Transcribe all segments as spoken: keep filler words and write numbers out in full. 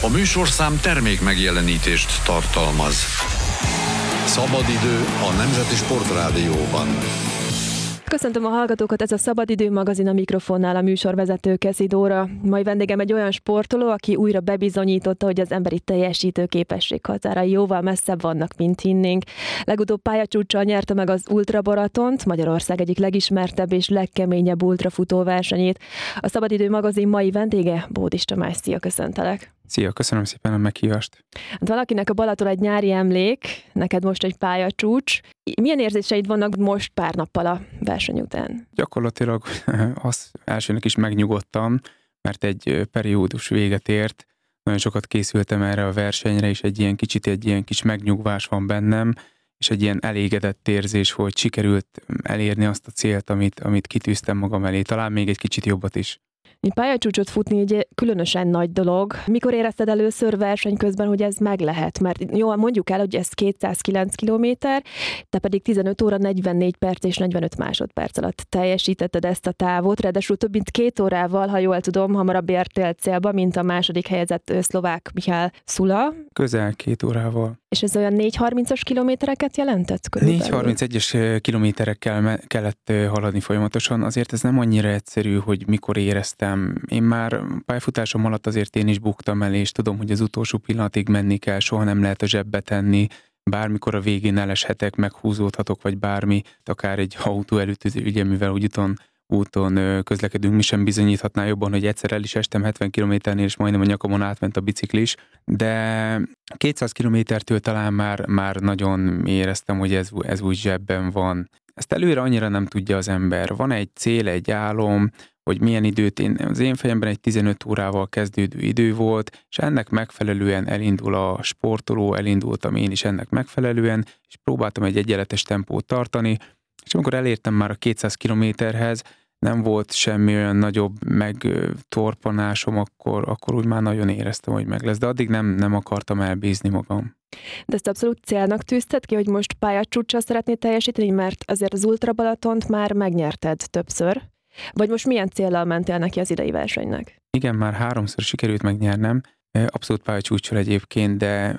A műsorszám termék megjelenítést tartalmaz. Szabadidő a Nemzeti Sportrádióban. Köszöntöm a hallgatókat, ez a Szabadidő magazin, a mikrofonnál a műsorvezető Keszi Dóra. Mai vendégem egy olyan sportoló, aki újra bebizonyította, hogy az emberi teljesítő képesség határai jóval messzebb vannak, mint hinnénk. Legutóbb pályacsúccsal nyerte meg az ultrabaratont, Magyarország egyik legismertebb és legkeményebb ultrafutó versenyét. A Szabadidő magazin mai vendége Bódis Tamás. Szia, köszöntelek! Szia, köszönöm szépen a meghívást. Hát valakinek a Balaton egy nyári emlék, neked most egy pályacsúcs. Milyen érzéseid vannak most pár nappal a verseny után? Gyakorlatilag az elsőnek is megnyugodtam, mert egy periódus véget ért. Nagyon sokat készültem erre a versenyre, és egy ilyen kicsit egy ilyen kis megnyugvás van bennem, és egy ilyen elégedett érzés, hogy sikerült elérni azt a célt, amit, amit kitűztem magam elé. Talán még egy kicsit jobbat is. Pályacsúcsot futni ugye különösen nagy dolog. Mikor érezted először verseny közben, hogy ez meg lehet? Mert jó, mondjuk el, hogy ez kétszázkilenc kilométer, te pedig tizenöt óra negyvennégy perc és negyvenöt másodperc alatt teljesítetted ezt a távot, ráadásul több mint két órával, ha jól tudom, hamarabb értél célba, mint a második helyezett szlovák Mihály Szula. Közel két órával. És ez olyan négy harmincas kilométereket jelentett körülbelül? négy harmincegyes kilométerekkel kellett haladni folyamatosan. Azért ez nem annyira egyszerű, hogy mikor éreztem. Én már pályafutásom alatt azért én is buktam el, és tudom, hogy az utolsó pillanatig menni kell, soha nem lehet a zsebbe tenni. Bármikor a végén eleshetek, meghúzódhatok, vagy bármi, akár egy autó előtt, ugye, mivel úgy úton, úton közlekedünk, mi sem bizonyíthatná jobban, hogy egyszer el is estem hetven kilométernél, és majdnem a nyakamon átment a biciklis, de kétszáz kilométertől talán már, már nagyon éreztem, hogy ez, ez úgy zsebben van. Ezt előre annyira nem tudja az ember. Van egy cél, egy álom, hogy milyen időt, én, az én fejemben egy tizenöt órával kezdődő idő volt, és ennek megfelelően elindul a sportoló, elindultam én is ennek megfelelően, és próbáltam egy egyenletes tempót tartani, és amikor elértem már a kétszáz kilométerhez, nem volt semmi olyan nagyobb megtorpanásom, akkor, akkor úgy már nagyon éreztem, hogy meg lesz, de addig nem, nem akartam elbízni magam. De ezt abszolút célnak tűzted ki, hogy most pályacsúccsal szeretnéd teljesíteni, mert azért az Ultra Balatont már megnyerted többször, vagy most milyen céllal mentél neki az idei versenynek? Igen, már háromszor sikerült megnyernem, abszolút pályacsúccsal egyébként, de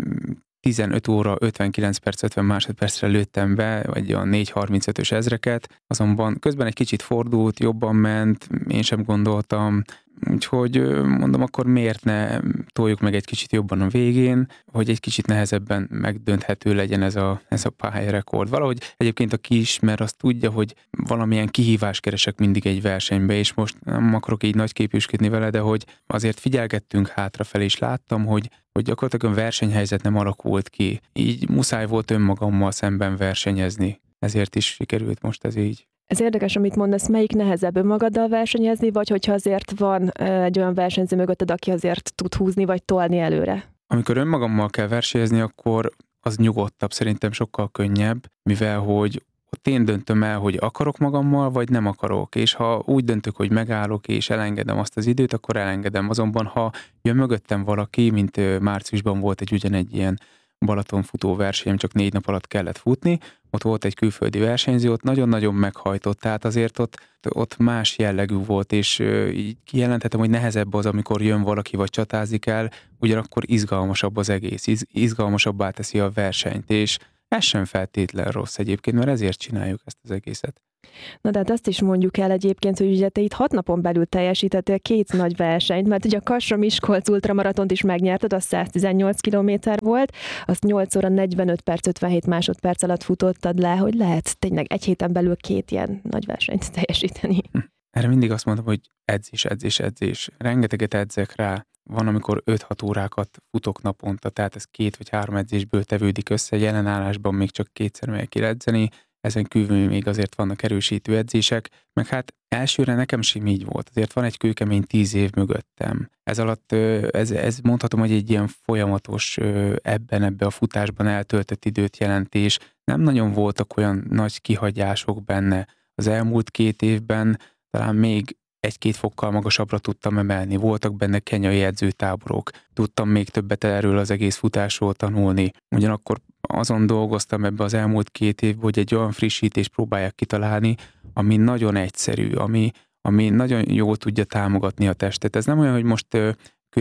tizenöt óra ötvenkilenc perc ötven másodpercre lőttem be, vagy a négy harmincötös ezreket, azonban közben egy kicsit fordult, jobban ment, én sem gondoltam, úgyhogy mondom, akkor miért ne toljuk meg egy kicsit jobban a végén, hogy egy kicsit nehezebben megdönthető legyen ez a, ez a pályarekord. Valahogy egyébként aki ismer, azt tudja, hogy valamilyen kihívást keresek mindig egy versenybe, és most nem akarok így nagyképűsködni vele, de hogy azért figyelgettünk hátrafelé, és láttam, hogy, hogy gyakorlatilag a versenyhelyzet nem alakult ki. Így muszáj volt önmagammal szemben versenyezni. Ezért is sikerült most ez így. Ez érdekes, amit mondasz, melyik nehezebb, önmagaddal versenyezni, vagy hogyha azért van egy olyan versenyző mögötted, aki azért tud húzni, vagy tolni előre? Amikor önmagammal kell versenyezni, akkor az nyugodtabb, szerintem sokkal könnyebb, mivel hogy ott én döntöm el, hogy akarok magammal, vagy nem akarok, és ha úgy döntök, hogy megállok és elengedem azt az időt, akkor elengedem. Azonban, ha jön mögöttem valaki, mint márciusban volt egy ugyanegy ilyen Balatonfutó versenyem, csak négy nap alatt kellett futni, ott volt egy külföldi versenyző, ott nagyon-nagyon meghajtott, tehát azért ott, ott más jellegű volt, és így kijelenthetem, hogy nehezebb az, amikor jön valaki, vagy csatázik el, ugyanakkor izgalmasabb az egész, iz, izgalmasabbá teszi a versenyt, és ez sem feltétlen rossz egyébként, mert ezért csináljuk ezt az egészet. Na de hát azt is mondjuk el egyébként, hogy ugye te itt hat napon belül teljesítettél két nagy versenyt, mert ugye a Kassa-Miskolc ultramaratont is megnyerted, az száztizennyolc kilométer volt, azt nyolc óra negyvenöt perc ötvenhét másodperc alatt futottad le, hogy lehet tényleg egy héten belül két ilyen nagy versenyt teljesíteni. Erre mindig azt mondom, hogy edzés, edzés, edzés. Rengeteget edzek rá. Van, amikor öt-hat órákat futok naponta, tehát ez két vagy három edzésből tevődik össze, jelen állásban még csak kétszer megyek ki edzeni, ezen kívül még azért vannak erősítő edzések, meg hát elsőre nekem sem így volt. Azért van egy kőkemény tíz év mögöttem. Ez alatt, ez, ez mondhatom, hogy egy ilyen folyamatos ebben, ebbe a futásban eltöltött időt jelentés. Nem nagyon voltak olyan nagy kihagyások benne. Az elmúlt két évben talán még egy-két fokkal magasabbra tudtam emelni. Voltak benne kenyai edzőtáborok. Tudtam még többet erről az egész futásról tanulni. Ugyanakkor azon dolgoztam ebbe az elmúlt két évben, hogy egy olyan frissítést próbálják kitalálni, ami nagyon egyszerű, ami, ami nagyon jól tudja támogatni a testet. Ez nem olyan, hogy most külön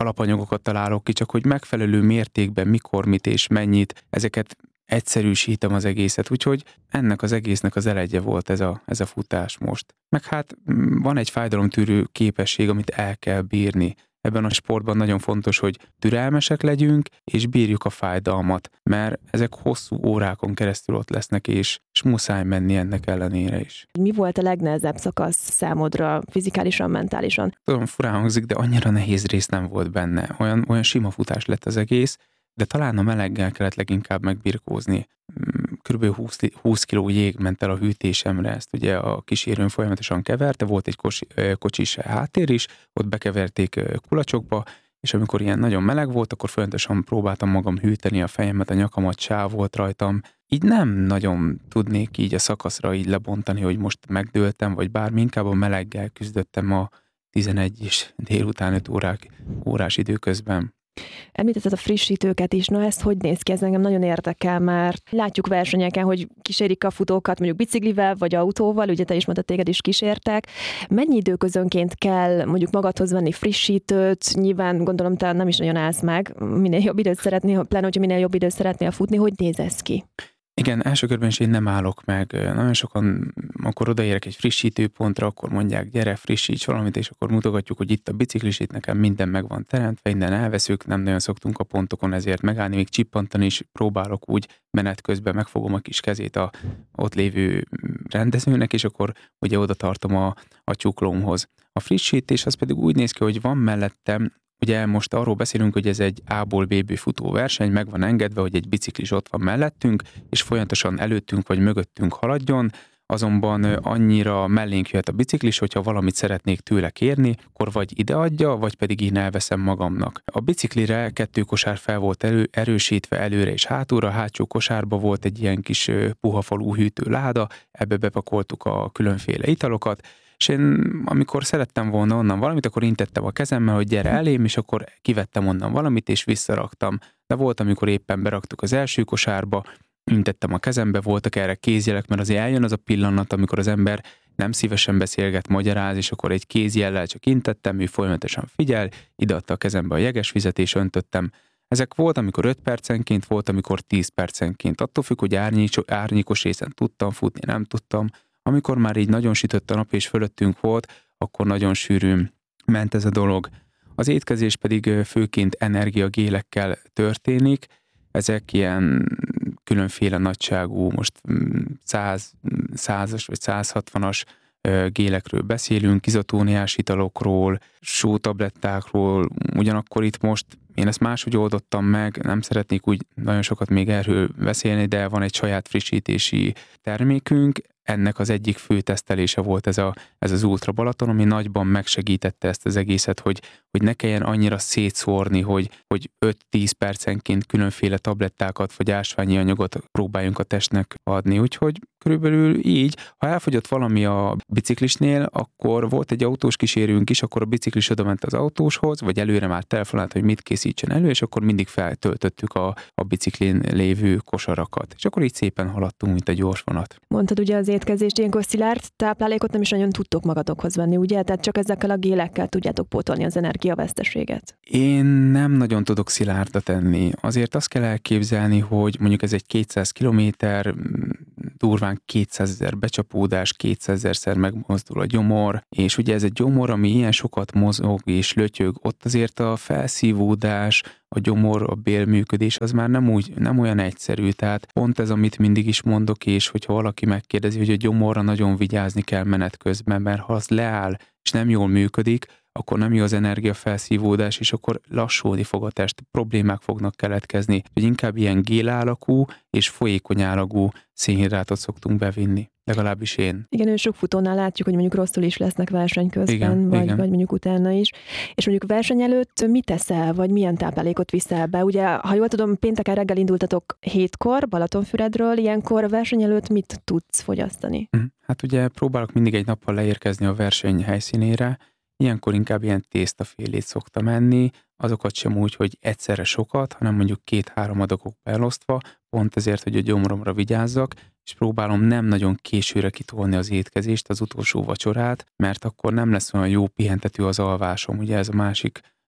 alapanyagokat találok ki, csak hogy megfelelő mértékben mikor, mit és mennyit, ezeket egyszerűsítem az egészet, úgyhogy ennek az egésznek az elegye volt ez a, ez a futás most. Meg hát van egy fájdalomtűrő képesség, amit el kell bírni. Ebben a sportban nagyon fontos, hogy türelmesek legyünk, és bírjuk a fájdalmat, mert ezek hosszú órákon keresztül ott lesznek, és, és muszáj menni ennek ellenére is. Mi volt a legnehezebb szakasz számodra, fizikálisan, mentálisan? Tudom, furán hangzik, de annyira nehéz rész nem volt benne. Olyan, olyan sima futás lett az egész, de talán a meleggel kellett leginkább megbirkózni. Körülbelül húsz, húsz kiló jég ment el a hűtésemre, ezt ugye a kísérőn folyamatosan keverte, volt egy kocsi, kocsis háttér is, ott bekeverték kulacsokba, és amikor ilyen nagyon meleg volt, akkor folyamatosan próbáltam magam hűteni a fejemet, a nyakamat, sáv volt rajtam. Így nem nagyon tudnék így a szakaszra így lebontani, hogy most megdőltem, vagy bármi, inkább a meleggel küzdöttem a tizenegy és délután öt órák, órás időközben. Említetted a frissítőket is, na ez hogy néz ki? Ez engem nagyon érdekel, mert látjuk versenyeken, hogy kísérik a futókat mondjuk biciklivel vagy autóval, ugye te is mondtad, téged is kísértek. Mennyi időközönként kell mondjuk magadhoz venni frissítőt? Nyilván gondolom te nem is nagyon állsz meg, minél jobb időt szeretnél, pláne hogyha minél jobb időt szeretnél futni, hogy néz ez ki? Igen, első körben is én nem állok meg. Nagyon sokan, akkor odaérek egy frissítőpontra, akkor mondják, gyere, frissíts valamit, és akkor mutogatjuk, hogy itt a biciklis, itt nekem minden meg van teremtve, minden elveszünk, nem nagyon szoktunk a pontokon ezért megállni, még csippantani is próbálok úgy menet közben, megfogom a kis kezét a ott lévő rendezőnek, és akkor ugye oda tartom a, a csuklómhoz. A frissítés az pedig úgy néz ki, hogy van mellettem. Ugye most arról beszélünk, hogy ez egy A-ból B-be futó verseny, meg van engedve, hogy egy biciklis ott van mellettünk, és folyamatosan előttünk vagy mögöttünk haladjon, azonban annyira mellénk jöhet a biciklis, hogyha valamit szeretnék tőle kérni, akkor vagy ideadja, vagy pedig én elveszem magamnak. A biciklire kettő kosár fel volt elő, erősítve előre és hátulra, a hátsó kosárba volt egy ilyen kis puhafalú hűtő láda, ebbe bepakoltuk a különféle italokat, és én amikor szerettem volna onnan valamit, akkor intettem a kezemmel, hogy gyere elém, és akkor kivettem onnan valamit, és visszaraktam. De volt, amikor éppen beraktuk az első kosárba, intettem a kezembe, voltak erre kézjelek, mert azért eljön az a pillanat, amikor az ember nem szívesen beszélget, magyaráz, és akkor egy kézjellel csak intettem, ő folyamatosan figyel, ideadta a kezembe a jeges vizet, és öntöttem. Ezek volt, amikor öt percenként, volt, amikor tíz percenként. Attól függ, hogy árnyékos részen tudtam futni, nem tudtam. Amikor már így nagyon sütött a nap és fölöttünk volt, akkor nagyon sűrűn ment ez a dolog. Az étkezés pedig főként energiagélekkel történik. Ezek ilyen különféle nagyságú, most száz, százas vagy száz hatvanas gélekről beszélünk, izotóniás italokról, sótablettákról, ugyanakkor itt most én ezt máshogy oldottam meg, nem szeretnék úgy nagyon sokat még erről beszélni, de van egy saját frissítési termékünk, ennek az egyik fő tesztelése volt ez, a, ez az Ultra Balaton, ami nagyban megsegítette ezt az egészet, hogy, hogy ne kelljen annyira szétszórni, hogy, hogy öt-tíz percenként különféle tablettákat vagy ásványi anyagot próbáljunk a testnek adni. Úgyhogy körülbelül így, ha elfogyott valami a biciklisnél, akkor volt egy autós kísérőnk is, akkor a biciklis oda ment az autóshoz, vagy előre már telefonált, hogy mit készítsen elő, és akkor mindig feltöltöttük a, a biciklin lévő kosarakat. És akkor így szépen haladtunk, mint egy gyors vonat. Mondtad ugye az étkezést, ilyenkor szilárd táplálékot nem is nagyon tudtok magatokhoz venni, ugye? Tehát csak ezekkel a gélekkel tudjátok pótolni az energiaveszteséget. Én nem nagyon tudok szilárdat enni. Azért azt kell elképzelni, hogy mondjuk ez egy kétszáz kilométer, durván kétszázezer becsapódás, kétszázezerszer megmozdul a gyomor, és ugye ez egy gyomor, ami ilyen sokat mozog és lötyög, ott azért a felszívódás, a gyomor, a bélműködés az már nem, úgy, nem olyan egyszerű, tehát pont ez, amit mindig is mondok, és hogyha valaki megkérdezi, hogy a gyomorra nagyon vigyázni kell menet közben, mert ha az leáll és nem jól működik, akkor nem jó az energiafelszívódás, és akkor lassulni fog a test, problémák fognak keletkezni, hogy inkább ilyen gél alakú és folyékony alakú szénhidrátot szoktunk bevinni. Legalábbis én. Igen, ő sok futónál látjuk, hogy mondjuk rosszul is lesznek verseny közben, igen, vagy, igen. vagy mondjuk utána is. És mondjuk verseny előtt mit teszel, vagy milyen táplálékot viszel be? Ugye, ha jól tudom, pénteken reggel indultatok hétkor Balatonfüredről, ilyenkor a verseny előtt mit tudsz fogyasztani? Hát ugye próbálok mindig egy nappal leérkezni a verseny helyszínére, ilyenkor inkább ilyen tésztafélét szoktam enni, azokat sem úgy, hogy egyszerre sokat, hanem mondjuk két-három adagokba elosztva, pont ezért, hogy a gyomromra vigyázzak, és próbálom nem nagyon későre kitolni az étkezést, az utolsó vacsorát, mert akkor nem lesz olyan jó pihentető az alvásom, ugye ez a másik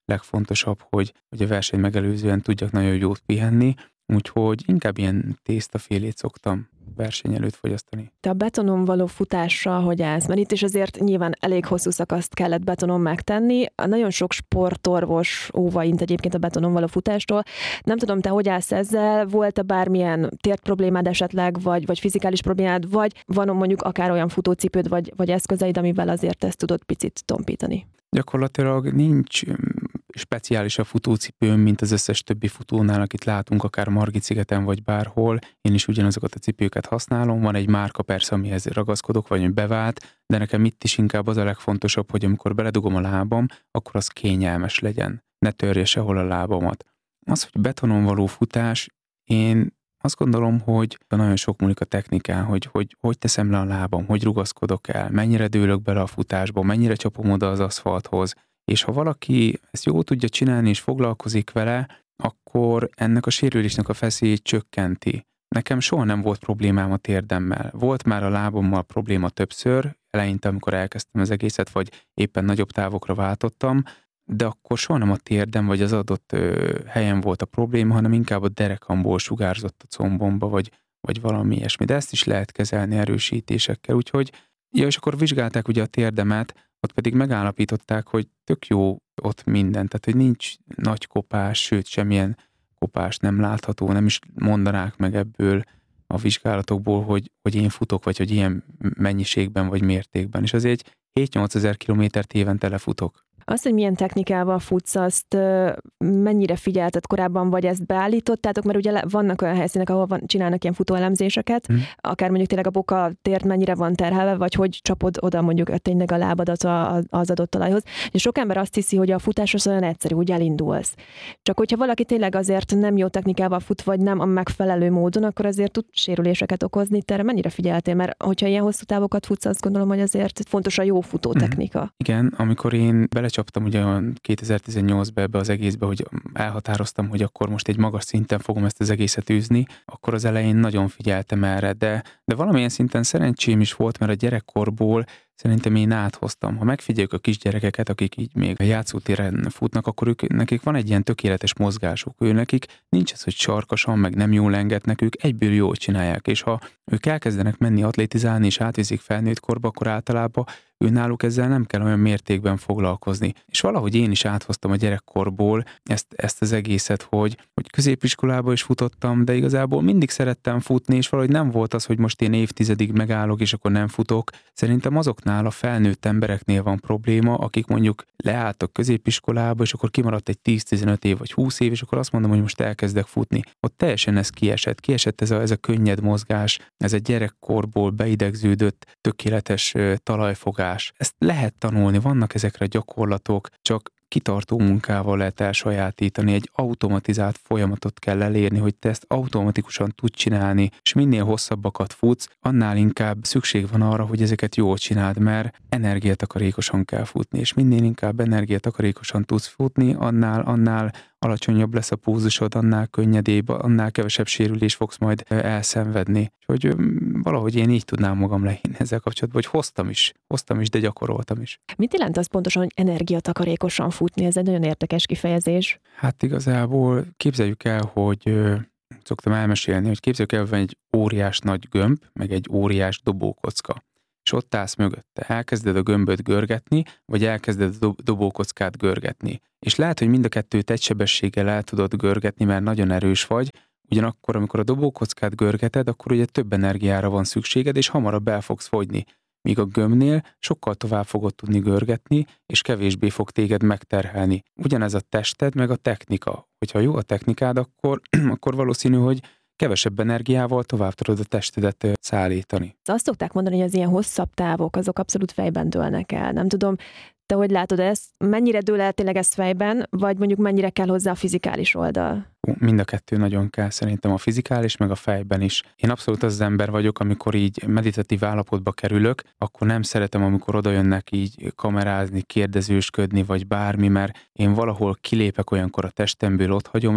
legfontosabb, hogy, hogy a verseny megelőzően tudjak nagyon jót pihenni, úgyhogy inkább ilyen tésztafélét szoktam verseny előtt fogyasztani. Te a betonon való futással hogy állsz? Mert itt is azért nyilván elég hosszú szakaszt kellett betonon megtenni. Nagyon sok sportorvos óvaint egyébként a betonon való futástól. Nem tudom, te hogy állsz ezzel? Volt-e bármilyen tért problémád esetleg, vagy, vagy fizikális problémád, vagy van mondjuk akár olyan futócipőd, vagy, vagy eszközeid, amivel azért ezt tudod picit tompítani? Gyakorlatilag nincs speciális a futócipőm, mint az összes többi futónál, akit látunk, akár Margit-szigeten vagy bárhol. Én is ugyanazokat a cipőket használom. Van egy márka persze, amihez ragaszkodok, vagy bevált, de nekem itt is inkább az a legfontosabb, hogy amikor beledugom a lábam, akkor az kényelmes legyen. Ne törje sehol a lábamat. Az, hogy betonon való futás, én azt gondolom, hogy nagyon sok múlik a technikán, hogy, hogy hogy teszem le a lábam, hogy rugaszkodok el, mennyire dőlök bele a futásba, mennyire csapom oda az aszfalthoz. És ha valaki ezt jól tudja csinálni és foglalkozik vele, akkor ennek a sérülésnek a feszélyét csökkenti. Nekem soha nem volt problémám a térdemmel. Volt már a lábammal probléma többször, eleinte, amikor elkezdtem az egészet, vagy éppen nagyobb távokra váltottam, de akkor soha nem a térdem vagy az adott ö, helyen volt a probléma, hanem inkább a derekamból sugárzott a combomba, vagy, vagy valami ilyesmi. De ezt is lehet kezelni erősítésekkel, úgyhogy, ja, és akkor vizsgálták ugye a térdemet, ott pedig megállapították, hogy tök jó ott minden, tehát hogy nincs nagy kopás, sőt semmilyen kopás nem látható, nem is mondanák meg ebből a vizsgálatokból, hogy, hogy én futok, vagy hogy ilyen mennyiségben vagy mértékben. És azért egy hét-nyolc ezer kilométert évente lefutok. Azt, hogy milyen technikával futsz, azt mennyire figyelted korábban, vagy ezt beállítottátok, mert ugye vannak olyan helyszínek, ahol van, csinálnak ilyen futóelemzéseket, hmm. akár mondjuk tényleg a boka tért mennyire van terhelve, vagy hogy csapod oda mondjuk tényleg a lábadat az adott talajhoz. És sok ember azt hiszi, hogy a futás az olyan egyszerű, úgy elindulsz. Csak hogyha valaki tényleg azért nem jó technikával fut, vagy nem a megfelelő módon, akkor azért tud sérüléseket okozni. Te erre mennyire figyeltél? Mert hogyha ilyen hosszú távokat futsz, azt gondolom, hogy azért fontos a jó futó technika. Hmm. Igen, amikor én bele csaptam ugye kétezer-tizennyolcban ebbe az egészbe, hogy elhatároztam, hogy akkor most egy magas szinten fogom ezt az egészet űzni, akkor az elején nagyon figyeltem erre, de, de valamilyen szinten szerencsém is volt, mert a gyerekkorból szerintem én áthoztam. Ha megfigyeljük a kisgyerekeket, akik így még a játszótéren futnak, akkor ők, nekik van egy ilyen tökéletes mozgásuk. Ő nekik nincs ez, hogy sarkasan, meg nem jól engednek, ők egyből jól csinálják, és ha ők elkezdenek menni atlétizálni, és átviszik felnőtt korba, akkor általában ő náluk ezzel nem kell olyan mértékben foglalkozni. És valahogy én is áthoztam a gyerekkorból ezt, ezt az egészet, hogy, hogy középiskolába is futottam, de igazából mindig szerettem futni, és valahogy nem volt az, hogy most én évtizedig megállok, és akkor nem futok. Szerintem azoknál a felnőtt embereknél van probléma, akik mondjuk leálltak középiskolába, és akkor kimaradt egy tíz-tizenöt év vagy húsz év, és akkor azt mondom, hogy most elkezdek futni. Ott teljesen ez kiesett. Kiesett ez a, ez a könnyed mozgás, ez a gyerekkorból beidegződött, tökéletes talajfogás. Ezt lehet tanulni, vannak ezekre a gyakorlatok, csak kitartó munkával lehet elsajátítani, egy automatizált folyamatot kell elérni, hogy te ezt automatikusan tud csinálni, és minél hosszabbakat futsz, annál inkább szükség van arra, hogy ezeket jól csináld, mert energiatakarékosan kell futni, és minél inkább energiatakarékosan tudsz futni, annál, annál alacsonyabb lesz a pulzusod, annál könnyedébb, annál kevesebb sérülés fogsz majd elszenvedni. Úgyhogy valahogy én így tudnám magam lehinni ezzel kapcsolatban, hogy hoztam is, hoztam is, de gyakoroltam is. Mit jelent az pontosan, hogy energiatakarékosan futni? Ez egy nagyon érdekes kifejezés. Hát igazából képzeljük el, hogy szoktam elmesélni, hogy képzeljük el, hogy van egy óriás nagy gömb, meg egy óriás dobókocka. És ott állsz mögötte. Elkezded a gömböt görgetni, vagy elkezded a dobókockát görgetni. És lehet, hogy mind a kettőt egy sebességgel el tudod görgetni, mert nagyon erős vagy, ugyanakkor, amikor a dobókockát görgeted, akkor ugye több energiára van szükséged, és hamarabb el fogsz fogyni. Míg a gömbnél sokkal tovább fogod tudni görgetni, és kevésbé fog téged megterhelni. Ugyanez a tested, meg a technika. Hogyha jó a technikád, akkor, akkor valószínű, hogy kevesebb energiával tovább tudod a testedet szállítani. Azt szokták mondani, hogy az ilyen hosszabb távok, azok abszolút fejben dőlnek el. Nem tudom, te hogy látod ezt? Mennyire dől el tényleg ez fejben, vagy mondjuk mennyire kell hozzá a fizikális oldal? Mind a kettő nagyon kell, szerintem a fizikális, meg a fejben is. Én abszolút az, az ember vagyok, amikor így meditatív állapotba kerülök, akkor nem szeretem, amikor oda jönnek így kamerázni, kérdezősködni, vagy bármi, mert én valahol kilépek olyankor a testemből, ott hagyom, és,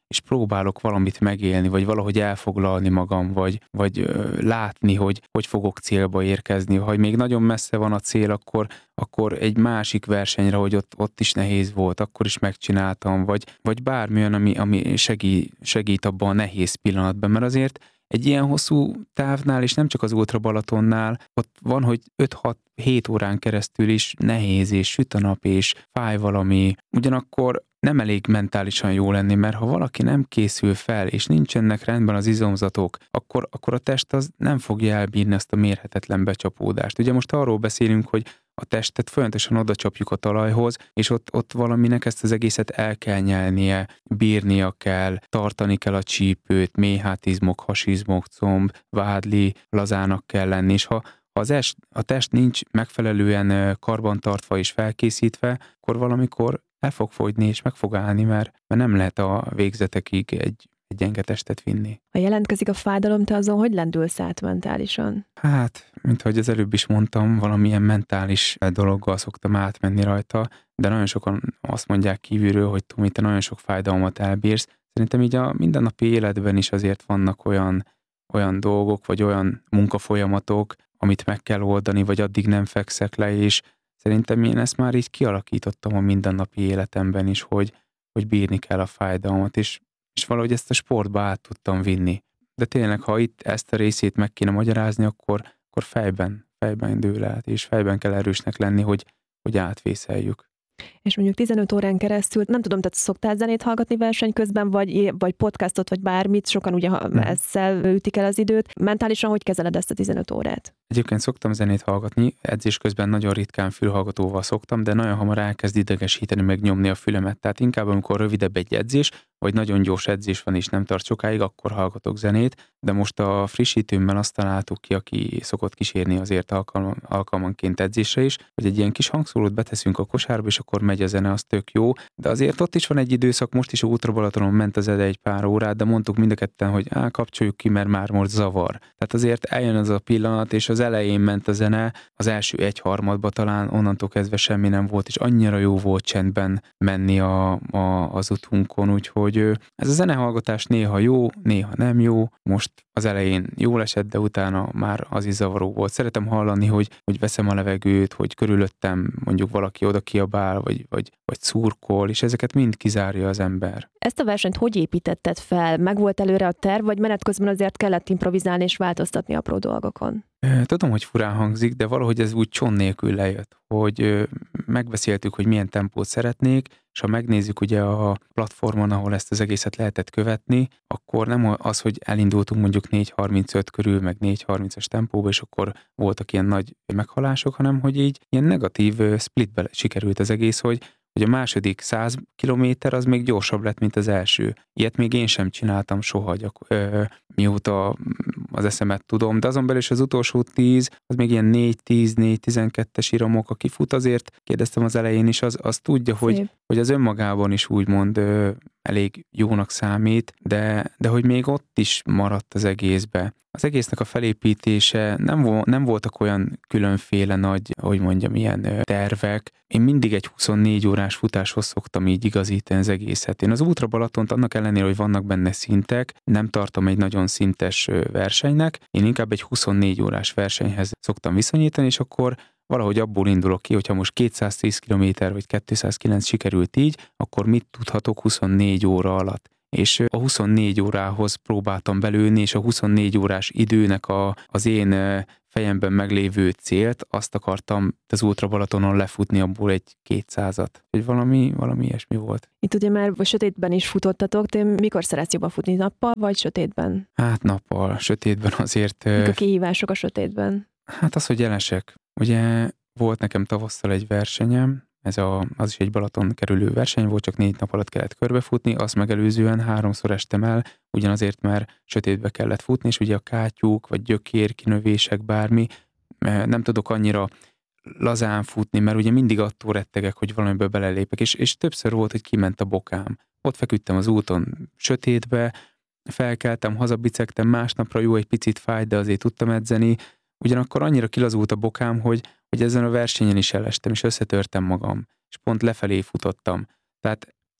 és próbálok valamit megélni, vagy valahogy elfoglalni magam, vagy, vagy ö, látni, hogy hogy fogok célba érkezni. Ha még nagyon messze van a cél, akkor, akkor egy másik versenyre, hogy ott, ott is nehéz volt, akkor is megcsináltam, vagy, vagy bármilyen, ami, ami segít, segít abban a nehéz pillanatban, mert azért egy ilyen hosszú távnál, és nem csak az Ultra Balatonnál, ott van, hogy öt-hat-hét órán keresztül is nehéz, és süt a nap, és fáj valami. Ugyanakkor nem elég mentálisan jó lenni, mert ha valaki nem készül fel, és nincsenek rendben az izomzatok, akkor, akkor a test az nem fogja elbírni ezt a mérhetetlen becsapódást. Ugye most arról beszélünk, hogy a testet folyamatosan oda csapjuk a talajhoz, és ott, ott valaminek ezt az egészet el kell nyelnie, bírnia kell, tartani kell a csípőt, méhátizmok, hasizmok, comb, vádli, lazának kell lenni, és ha az est, a test nincs megfelelően karbantartva és felkészítve, akkor valamikor el fog fogyni és meg fog állni, mert, mert nem lehet a végzetekig egy, egy gyenge testet vinni. Ha jelentkezik a fájdalom, te azon hogy lendülsz át mentálisan? Hát, mint ahogy az előbb is mondtam, valamilyen mentális dologgal szoktam átmenni rajta, de nagyon sokan azt mondják kívülről, hogy Tomi, te nagyon sok fájdalmat elbírsz. Szerintem így a mindennapi életben is azért vannak olyan, olyan dolgok, vagy olyan munkafolyamatok, amit meg kell oldani, vagy addig nem fekszek le, és szerintem én ezt már így kialakítottam a mindennapi életemben is, hogy, hogy bírni kell a fájdalmat, és, és valahogy ezt a sportba át tudtam vinni. De tényleg, ha itt ezt a részét meg kéne magyarázni, akkor, akkor fejben, fejben dől át, és fejben kell erősnek lenni, hogy, hogy átvészeljük. És mondjuk tizenöt órán keresztül, nem tudom, tehát szoktál zenét hallgatni verseny közben, vagy, vagy podcastot, vagy bármit, sokan ugye Hmm. ezzel ütik el az időt. Mentálisan hogy kezeled ezt a tizenöt órát? Egyébként szoktam zenét hallgatni, edzés közben nagyon ritkán fülhallgatóval szoktam, de nagyon hamar elkezd idegesíteni, meg nyomni a fülemet. Tehát inkább, amikor rövidebb egy edzés, vagy nagyon gyors edzés van és nem tart sokáig, akkor hallgatok zenét, de most a frissítőmben azt találtuk ki, aki szokott kísérni azért alkalman, alkalmanként edzésre is, hogy egy ilyen kis hangszórót beteszünk a kosárba, és akkor megy a zene, az tök jó, de azért ott is van egy időszak, most is a Ultra Balatonon ment az zene egy pár órát, de mondtuk mind a ketten, hogy á, kapcsoljuk ki, mert már most zavar. Tehát azért eljön az a pillanat, és az elején ment a zene, az első egyharmadba talán, onnantól kezdve semmi nem volt, és annyira jó volt csendben menni a, a, az utunkon, úgyhogy ez a zenehallgatás néha jó, néha nem jó, most az elején jól esett, de utána már az is zavaró volt. Szeretem hallani, hogy, hogy veszem a levegőt, hogy körülöttem mondjuk valaki oda kiabál, vagy, vagy, vagy szurkol, és ezeket mind kizárja az ember. Ezt a versenyt hogy építetted fel? Meg volt előre a terv, vagy menet közben azért kellett improvizálni és változtatni apró dolgokon? Tudom, hogy furán hangzik, de valahogy ez úgy cson nélkül lejött, hogy megbeszéltük, hogy milyen tempót szeretnék, és ha megnézzük ugye a platformon, ahol ezt az egészet lehetett követni, akkor nem az, hogy elindultunk mondjuk négy harmincöt körül, meg négy harmincas tempóba, és akkor voltak ilyen nagy meghalások, hanem hogy így ilyen negatív splitbe sikerült az egész, hogy hogy a második száz kilométer az még gyorsabb lett, mint az első. Ilyet még én sem csináltam soha, gyak, ö, mióta az eszemet tudom, de azon belül is az utolsó tíz, az még ilyen négy tíz, négy tizenkettes iramok, aki fut azért, kérdeztem az elején is, az, az tudja, hogy, hogy az önmagában is úgymond ö, elég jónak számít, de, de hogy még ott is maradt az egészbe. Az egésznek a felépítése nem, vo- nem voltak olyan különféle nagy, hogy mondjam, ilyen ö, tervek. Én mindig egy huszonnégy órás futáshoz szoktam így igazítani az egészet. Én az Ultra Balatont annak ellenére, hogy vannak benne szintek, nem tartom egy nagyon szintes ö, versenynek. Én inkább egy huszonnégy órás versenyhez szoktam viszonyítani, és akkor valahogy abból indulok ki, hogyha most kétszáztíz kilométer vagy kétszázkilenc sikerült így, akkor mit tudhatok huszonnégy óra alatt. És a huszonnégy órához próbáltam belőni, és a huszonnégy órás időnek a, az én fejemben meglévő célt, azt akartam az Ultra Balatonon lefutni abból egy kétszázat. Hogy valami, valami ilyesmi volt. Itt ugye már sötétben is futottatok, te mikor szeretsz jobban futni, nappal vagy sötétben? Hát nappal, sötétben azért... Mik a kihívások a sötétben? Hát az, hogy elesek. Ugye volt nekem tavasszal egy versenyem, ez a, az is egy Balaton kerülő verseny volt, csak négy nap alatt kellett körbefutni, azt megelőzően háromszor estem el, ugyanazért, mert sötétbe kellett futni, és ugye a kátyúk, vagy gyökér, kinövések, bármi, nem tudok annyira lazán futni, mert ugye mindig attól rettegek, hogy valamiből belelépek, és, és többször volt, hogy kiment a bokám. Ott feküdtem az úton sötétbe, felkeltem, hazabicegtem, másnapra jó, egy picit fájt, de azért tudtam edzeni, ugyanakkor annyira kilazult a bokám, hogy, hogy ezen a versenyen is elestem, és összetörtem magam, és pont lefelé futottam. Tehát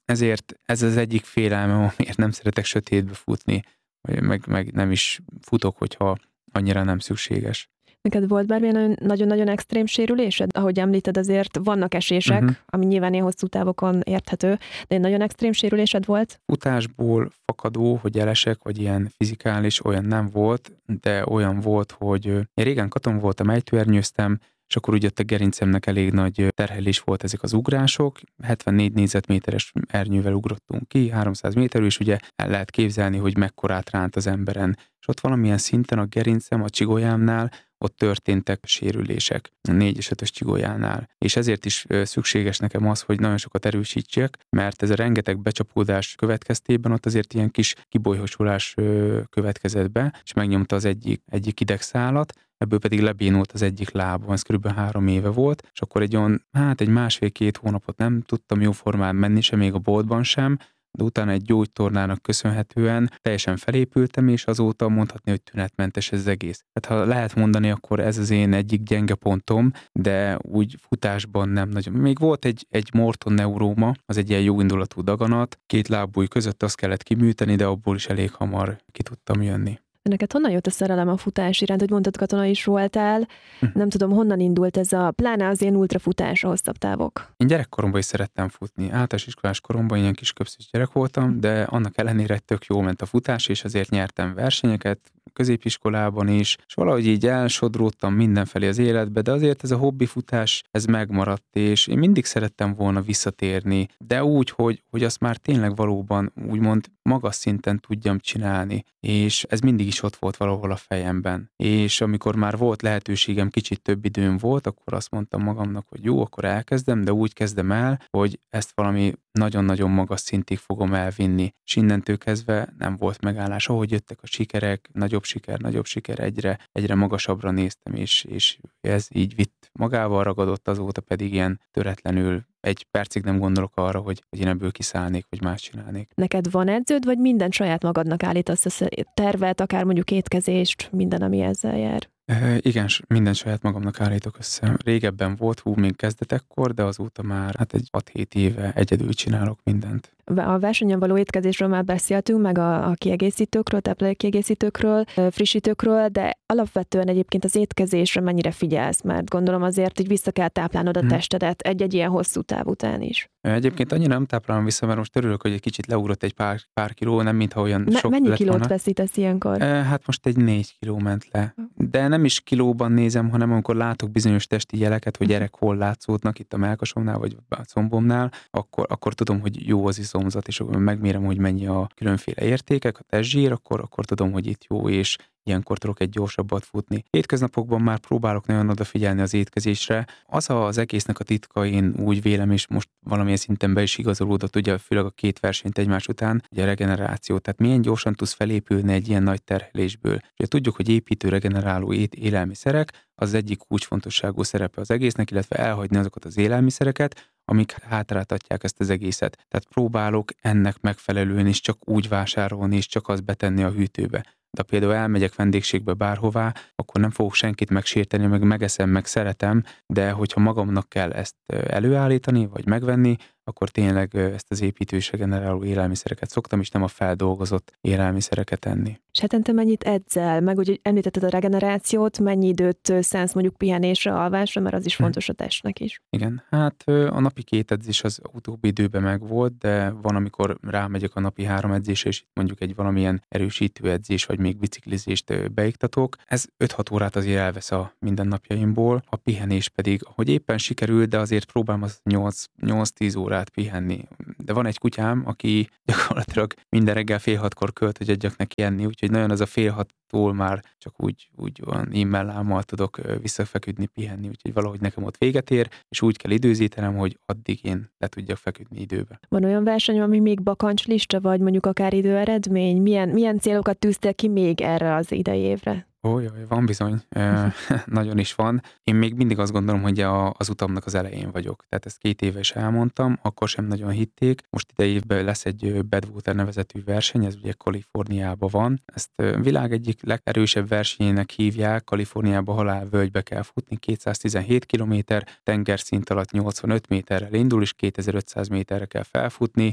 ezért ez az egyik félelmem, amiért nem szeretek sötétbe futni, meg, meg nem is futok, hogyha annyira nem szükséges. Neked volt bármilyen nagyon-nagyon extrém sérülésed? Ahogy említed, azért vannak esések, uh-huh. ami nyilván ilyen hosszú távokon érthető, de egy nagyon extrém sérülésed volt? Futásból fakadó, hogy elesek, vagy ilyen fizikális, olyan nem volt, de olyan volt, hogy én régen katon voltam, ejtőernyőztem, és akkor úgy jött a gerincemnek elég nagy terhelés volt ezek az ugrások. hetvennégy négyzetméteres ernyővel ugrottunk ki, háromszáz méterről, és ugye el lehet képzelni, hogy mekkorát ránt az emberen. És ott valamilyen szinten a gerincem, a csigolyámnál, ott történtek sérülések, a négy és ötös csigolyánál. És ezért is szükséges nekem az, hogy nagyon sokat erősítsek, mert ez a rengeteg becsapódás következtében ott azért ilyen kis kibolyhosulás következett be, és megnyomta az egyik, egyik idegszálat, ebből pedig lebénult az egyik lábam, ez kb. három éve volt, és akkor egy olyan, hát egy másfél-két hónapot nem tudtam jóformán menni, sem még a boltban sem, de utána egy gyógytornának köszönhetően teljesen felépültem, és azóta mondhatni, hogy tünetmentes ez az egész. Hát ha lehet mondani, akkor ez az én egyik gyenge pontom, de úgy futásban nem nagyon. Még volt egy, egy mortoneuróma, az egy ilyen jó indulatú daganat, két lábúj között azt kellett kiműteni, de abból is elég hamar ki tudtam jönni. Neked honnan jött a szerelem a futás iránt, hogy mondtad, katona is voltál? Hm. Nem tudom, honnan indult ez a, pláne az ilyen ultrafutás, a hosszabb távok? Én gyerekkoromban is szerettem futni. Általános iskolás koromban ilyen kis köpszűs gyerek voltam, de annak ellenére tök jó ment a futás, és azért nyertem versenyeket, középiskolában is, és valahogy így elsodródtam mindenfelé az életbe, de azért ez a hobbifutás, ez megmaradt, és én mindig szerettem volna visszatérni, de úgy, hogy, hogy azt már tényleg valóban úgymond magas szinten tudjam csinálni, és ez mindig is ott volt valahol a fejemben. És amikor már volt lehetőségem, kicsit több időm volt, akkor azt mondtam magamnak, hogy jó, akkor elkezdem, de úgy kezdem el, hogy ezt valami nagyon-nagyon magas szintig fogom elvinni. És innentől kezdve nem volt megállás. Ahogy jöttek a sikerek, nagyobb siker, nagyobb siker, egyre, egyre magasabbra néztem, és, és ez így vitt magával ragadott, azóta pedig ilyen töretlenül egy percig nem gondolok arra, hogy, hogy én ebből kiszállnék, vagy más csinálnék. Neked van edződ, vagy minden saját magadnak állítasz a tervet, akár mondjuk étkezést, minden, ami ezzel jár? E, igen, minden saját magamnak állítok össze. Régebben volt, hú, még kezdetekkor, de azóta már hát egy hat-hét éve egyedül csinálok mindent. A versenyen való étkezésről már beszéltünk, meg a, a kiegészítőkről, táplálékkiegészítőkről, frissítőkről, de alapvetően egyébként az étkezésre mennyire figyelsz, mert gondolom azért, hogy vissza kell táplálnod a testedet egy-egy ilyen hosszú táv után is. Egyébként annyira nem táplálom vissza, mert most örülök, hogy egy kicsit leugrott egy pár, pár kiló, nem mintha olyan Me- sok Mennyi lett kilót volna. veszítesz ilyenkor? Hát most egy négy kiló ment le. De nem is kilóban nézem, hanem amikor látok bizonyos testi jeleket, hogy gyerek hol látszódnak itt a mellkasomnál, vagy a combomnál, akkor, akkor tudom, hogy jó az izomzat, és megmérem, hogy mennyi a különféle értékek, a testzsír, akkor, akkor tudom, hogy itt jó, és ilyenkor tudok egy gyorsabbat futni. Hétköznapokban már próbálok nagyon odafigyelni az étkezésre. Az az egésznek a titka, én úgy vélem, és most valamilyen szinten be is igazolódott, ugye főleg a két versenyt egymás után, ugye a regeneráció. Tehát milyen gyorsan tudsz felépülni egy ilyen nagy terhelésből. Ugye tudjuk, hogy építő regeneráló élelmiszerek az egyik kulcsfontosságú szerepe az egésznek, illetve elhagyni azokat az élelmiszereket, amik hátráltatják ezt az egészet. Tehát próbálok ennek megfelelően is csak úgy vásárolni, és csak azt betenni a hűtőbe. De például elmegyek vendégségbe bárhová, akkor nem fogok senkit megsérteni, meg megeszem, meg szeretem, de hogyha magamnak kell ezt előállítani, vagy megvenni, akkor tényleg ezt az építős regeneráló élelmiszereket szoktam, és nem a feldolgozott élelmiszereket enni. És hetente mennyit edzel? Meg úgy említetted a regenerációt, mennyi időt szánsz mondjuk pihenésre, alvásra, mert az is fontos a testnek is. Igen, hát a napi két edzés az utóbbi időben megvolt, de van, amikor rámegyek a napi három edzésre, és itt mondjuk egy valamilyen erősítő edzés, vagy még biciklizést beiktatok. Ez öt-hat órát azért elvesz a mindennapjaimból, a pihenés pedig, hogy éppen sikerül, de azért próbálom az nyolc-tíz órát pihenni. De van egy kutyám, aki gyakorlatilag minden reggel fél hatkor költ, hogy adjak neki enni, úgyhogy nagyon az a fél hattól már csak úgy, úgy olyan immellámmal tudok visszafeküdni, pihenni, úgyhogy valahogy nekem ott véget ér, és úgy kell időzítenem, hogy addig én le tudjak feküdni időbe. Van olyan verseny, ami még bakancslista, vagy mondjuk akár időeredmény? Milyen, milyen célokat tűztél ki még erre az idei évre? Ó, jaj, van bizony. E, nagyon is van. Én még mindig azt gondolom, hogy a, az utamnak az elején vagyok. Tehát ezt két éve is elmondtam, akkor sem nagyon hitték. Most idei évben lesz egy Badwater nevezetű verseny, ez ugye Kaliforniában van. Ezt világ egyik legerősebb versenyének hívják, Kaliforniában halálvölgybe kell futni, kétszáztizenhét kilométer, tengerszint alatt nyolcvanöt méterrel indul, és kétezer-ötszáz méterre kell felfutni.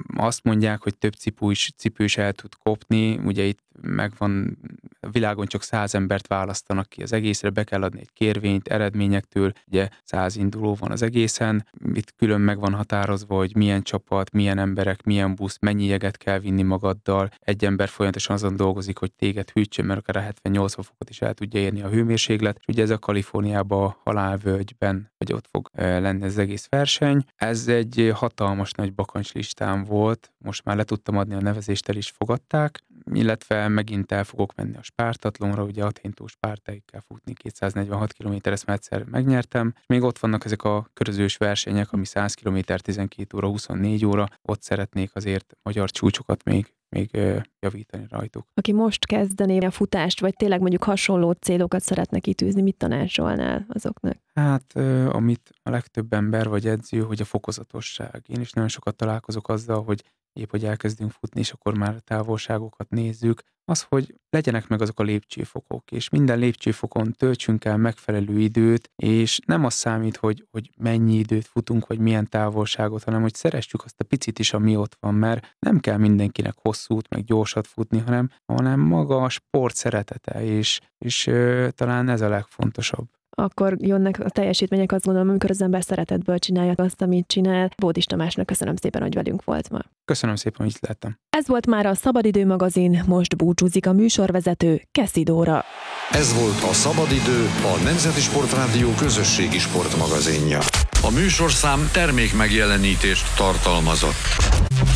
azt mondják, hogy több cipő is, cipő is el tud kopni, ugye itt megvan, a világon csak száz embert választanak ki az egészre, be kell adni egy kérvényt eredményektől, ugye száz induló van az egészen, itt külön meg van határozva, hogy milyen csapat, milyen emberek, milyen busz, mennyi jeget kell vinni magaddal, egy ember folyamatosan azon dolgozik, hogy téged hűtsön, mert akár a hetven-nyolcvan fokot is el tudja érni a hőmérséklet, és ugye ez a Kaliforniában a halálvölgyben, hogy ott fog lenni az egész verseny. Ez egy hatalmas nagy bakancslistám volt, most már le tudtam adni a nevezést, el is fogadták, illetve megint el fogok menni a Spártatlonra, ugye Athéntól Spártáig kell futni, kétszáznegyvenhat kilométer, ezt már egyszer megnyertem, és még ott vannak ezek a körözős versenyek, ami száz kilométer, tizenkét óra, huszonnégy óra, ott szeretnék azért magyar csúcsokat még még javítani rajtuk. Aki most kezdené a futást, vagy tényleg mondjuk hasonló célokat szeretne kitűzni, mit tanácsolnál azoknak? Hát, amit a legtöbb ember vagy edző, hogy a fokozatosság. Én is nagyon sokat találkozok azzal, hogy épp, hogy elkezdünk futni, és akkor már távolságokat nézzük. Az, hogy legyenek meg azok a lépcsőfokok, és minden lépcsőfokon töltsünk el megfelelő időt, és nem az számít, hogy, hogy mennyi időt futunk, vagy milyen távolságot, hanem hogy szeressük azt a picit is, ami ott van, mert nem kell mindenkinek hosszút, meg gyorsat futni, hanem, hanem maga a sport szeretete, és, és ö, talán ez a legfontosabb. Akkor jönnek a teljesítmények, azt gondolom, amikor az ember szeretetből csinálja azt, amit csinál. Bódis Tamásnak köszönöm szépen, hogy velünk volt ma. Köszönöm szépen, hogy itt lettem. Ez volt már a Szabadidő magazin, most búcsúzik a műsorvezető, Keszi Dóra. Ez volt a Szabadidő, a Nemzeti Sportrádió közösségi sportmagazinja. A műsorszám termék megjelenítést tartalmazott.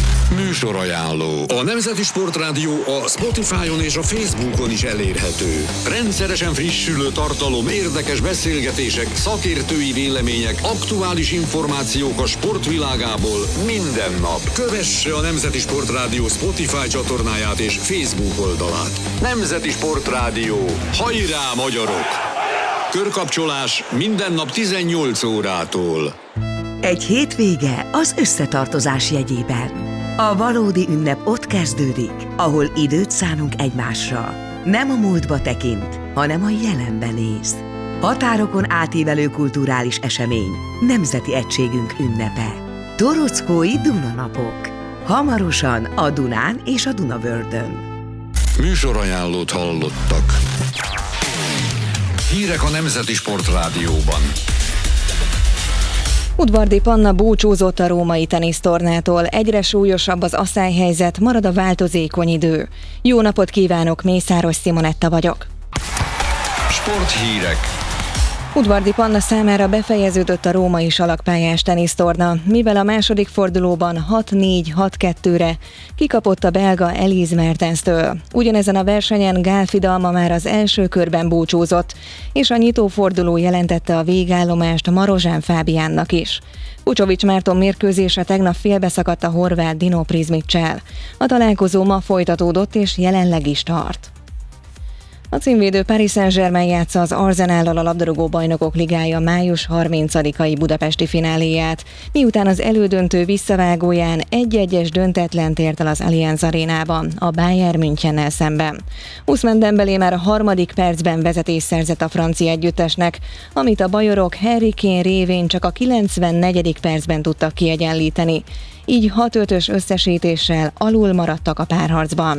Műsorajánló. A Nemzeti Sportrádió a Spotify-on és a Facebookon is elérhető. Rendszeresen frissülő tartalom, érdekes beszélgetések, szakértői vélemények, aktuális információk a sportvilágából minden nap. Kövesse a Nemzeti Sportrádió Spotify csatornáját és Facebook oldalát. Nemzeti Sportrádió. Hajrá, magyarok! Körkapcsolás minden nap tizennyolc órától. Egy hétvége az összetartozás jegyében. A valódi ünnep ott kezdődik, ahol időt szánunk egymásra. Nem a múltba tekint, hanem a jelenbe néz. Határokon átívelő kulturális esemény, nemzeti egységünk ünnepe. Torockói Dunanapok. Hamarosan a Dunán és a Dunavördön. Műsorajánlót hallottak. Hírek a Nemzeti Sportrádióban. Udvardi Panna búcsúzott a római tenisztornától, egyre súlyosabb az asszályhelyzet, marad a változékony idő. Jó napot kívánok, Mészáros Simonetta vagyok. Sporthírek. Udvardi Panna számára befejeződött a római salakpályás tenisztorna, mivel a második fordulóban hat négy hat kettőre kikapott a belga Elise Mertenstől. Ugyanezen a versenyen Gál Fidalma már az első körben búcsúzott, és a nyitóforduló jelentette a végállomást Marozsán Fábiánnak is. Pucsovics Márton mérkőzése tegnap félbeszakadt a horvát Dino Prizmicsel. A találkozó ma folytatódott és jelenleg is tart. A címvédő Paris Saint-Germain játsza az Arsenállal a labdarúgó bajnokok ligája május harmincadikai budapesti fináléját, miután az elődöntő visszavágóján egy-egyes döntetlent ért el az Allianz arénában, a Bayern Münchennel szemben. Ousmane Dembélé már a harmadik percben vezetés szerzett a francia együttesnek, amit a bajorok Harry Kane révén csak a kilencvennegyedik percben tudtak kiegyenlíteni. Így hat ötös összesítéssel alul maradtak a párharcban.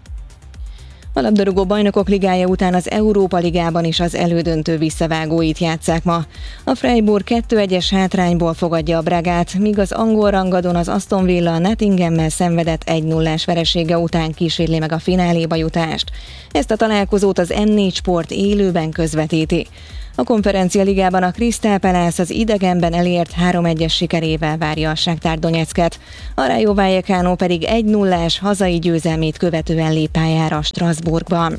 A labdarúgó bajnokok ligája után az Európa Ligában is az elődöntő visszavágóit játsszák ma. A Freiburg kettő egyes hátrányból fogadja a Bragát, míg az angol rangadón az Aston Villa a Nottingham-mel szenvedett egy nullás veresége után kísérli meg a fináléba jutást. Ezt a találkozót az em négy Sport élőben közvetíti. A Konferencia Ligában a Crystal Palace az idegenben elért három egyes sikerével várja a Shakhtar Donetsket, a Rayo Vallecano pedig egy nullás hazai győzelmét követően lép pályára Strasbourgban.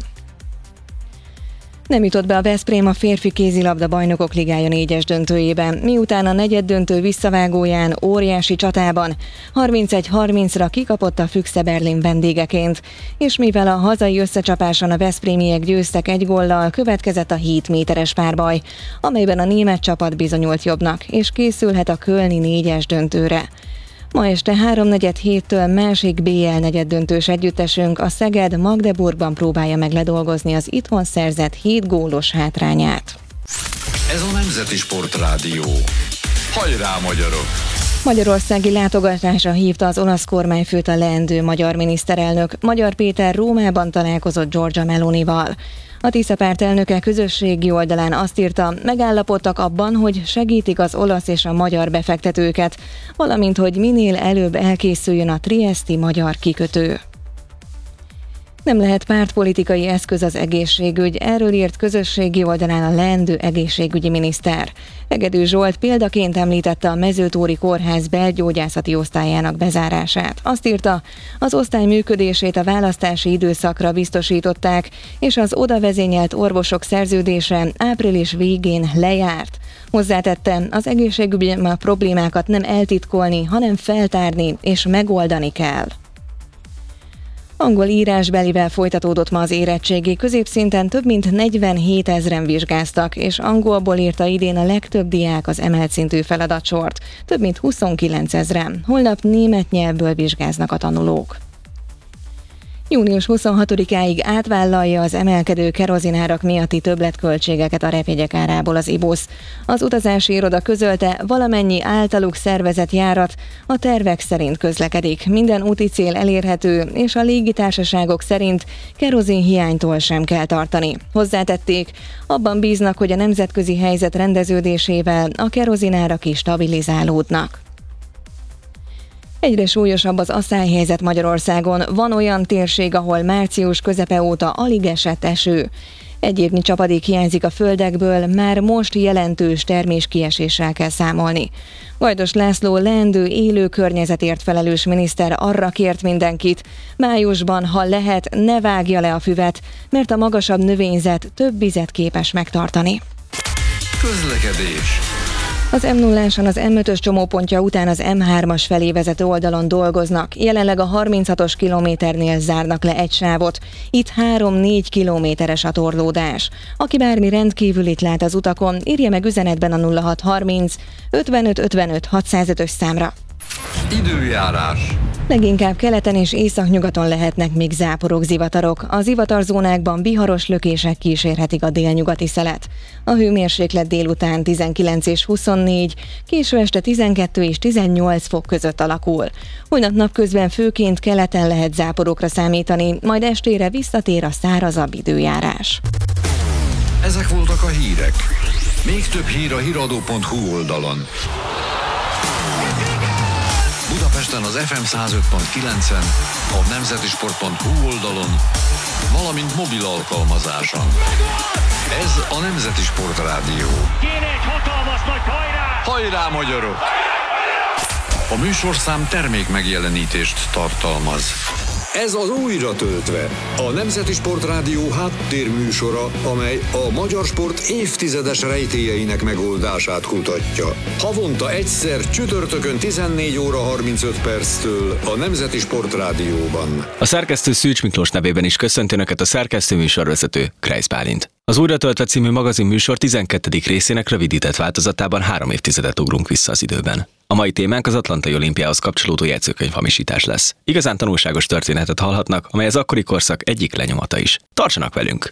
Nem jutott be a Veszprém a férfi kézilabda bajnokok ligája négyes döntőjében, miután a negyeddöntő visszavágóján óriási csatában harmincegy harmincra kikapott a Füchse Berlin vendégeként, és mivel a hazai összecsapáson a veszprémiek győztek egy góllal, következett a hét méteres párbaj, amelyben a német csapat bizonyult jobbnak, és készülhet a kölni négyes döntőre. Ma este háromnegyed héttől másik bé el negyeddöntős együttesünk, a Szeged Magdeburgban próbálja meg ledolgozni az itthon szerzett hét gólos hátrányát. Ez a Nemzeti Sportrádió. Hajrá, magyarok! Magyarországi látogatásra hívta az olasz kormányfőt a leendő magyar miniszterelnök. Magyar Péter Rómában találkozott Giorgia Melonival. A Tisza párt elnöke közösségi oldalán azt írta, megállapodtak abban, hogy segítik az olasz és a magyar befektetőket, valamint hogy minél előbb elkészüljön a trieszti magyar kikötő. Nem lehet pártpolitikai eszköz az egészségügy, erről írt közösségi oldalán a leendő egészségügyi miniszter. Hegedű Zsolt példaként említette a Mezőtóri Kórház belgyógyászati osztályának bezárását. Azt írta, az osztály működését a választási időszakra biztosították, és az oda vezényelt orvosok szerződése április végén lejárt. Hozzátette, az egészségügyi problémákat nem eltitkolni, hanem feltárni és megoldani kell. Angol írásbelivel folytatódott ma az érettségi, középszinten több mint negyvenhét ezren vizsgáztak, és angolból írta idén a legtöbb diák az emelt szintű feladatsort, több mint huszonkilenc ezren. Holnap német nyelvből vizsgáznak a tanulók. június huszonhatodikáig átvállalja az emelkedő kerozinárak miatti többletköltségeket a repjegyek árából az i busz. Az utazási iroda közölte, valamennyi általuk szervezett járat a tervek szerint közlekedik. Minden úti cél elérhető, és a légitársaságok szerint kerozin hiánytól sem kell tartani. Hozzátették, abban bíznak, hogy a nemzetközi helyzet rendeződésével a kerozinárak is stabilizálódnak. Egyre súlyosabb az asszályhelyzet Magyarországon. Van olyan térség, ahol március közepe óta alig esett eső. Egy évnyi csapadék hiányzik a földekből, már most jelentős terméskieséssel kell számolni. Vajdos László leendő élő környezetért felelős miniszter arra kért mindenkit, májusban, ha lehet, ne vágja le a füvet, mert a magasabb növényzet több vizet képes megtartani. Közlekedés. Az em nulláson az em ötös csomópontja után az em hármas felé vezető oldalon dolgoznak. Jelenleg a harminchatos kilométernél zárnak le egy sávot. Itt három-négy kilométeres a torlódás. Aki bármi rendkívülit lát az utakon, írja meg üzenetben a nulla hat harminc ötvenöt ötvenöt hatszázötös számra. Időjárás. Leginkább keleten és északnyugaton lehetnek még záporok, zivatarok. Az zivatarzónákban viharos lökések kísérhetik a délnyugati szelet. A hőmérséklet délután tizenkilenc és huszonnégy, késő este tizenkettő és tizennyolc fok között alakul. Holnap napközben főként keleten lehet záporokra számítani, majd estére visszatér a szárazabb időjárás. Ezek voltak a hírek. Még több hír a híradó pont hu oldalon. Budapesten az ef em száz öt pont kilencen, a nemzeti sport pont hu oldalon, valamint mobil alkalmazáson. Ez a Nemzeti Sportrádió. Kéne egy hatalmas nagy hajrá! Hajrá, magyarok! A műsorszám termék megjelenítést tartalmaz. Ez az Újra töltve, a Nemzeti Sportrádió háttérműsora, amely a magyar sport évtizedes rejtélyeinek megoldását kutatja. Havonta egyszer csütörtökön tizennégy óra harmincöt perctől a Nemzeti Sportrádióban. A szerkesztő Szűcs Miklós nevében is köszönti Önöket a szerkesztő műsorvezető, Kreisz Bálint. Az Újra töltve című magazin műsor tizenkettedik részének rövidített változatában három évtizedet ugrunk vissza az időben. A mai témánk az Atlantai Olimpiához kapcsolódó jegyzőkönyvhamisítás lesz. Igazán tanulságos történetet hallhatnak, amely az akkori korszak egyik lenyomata is. Tartsanak velünk!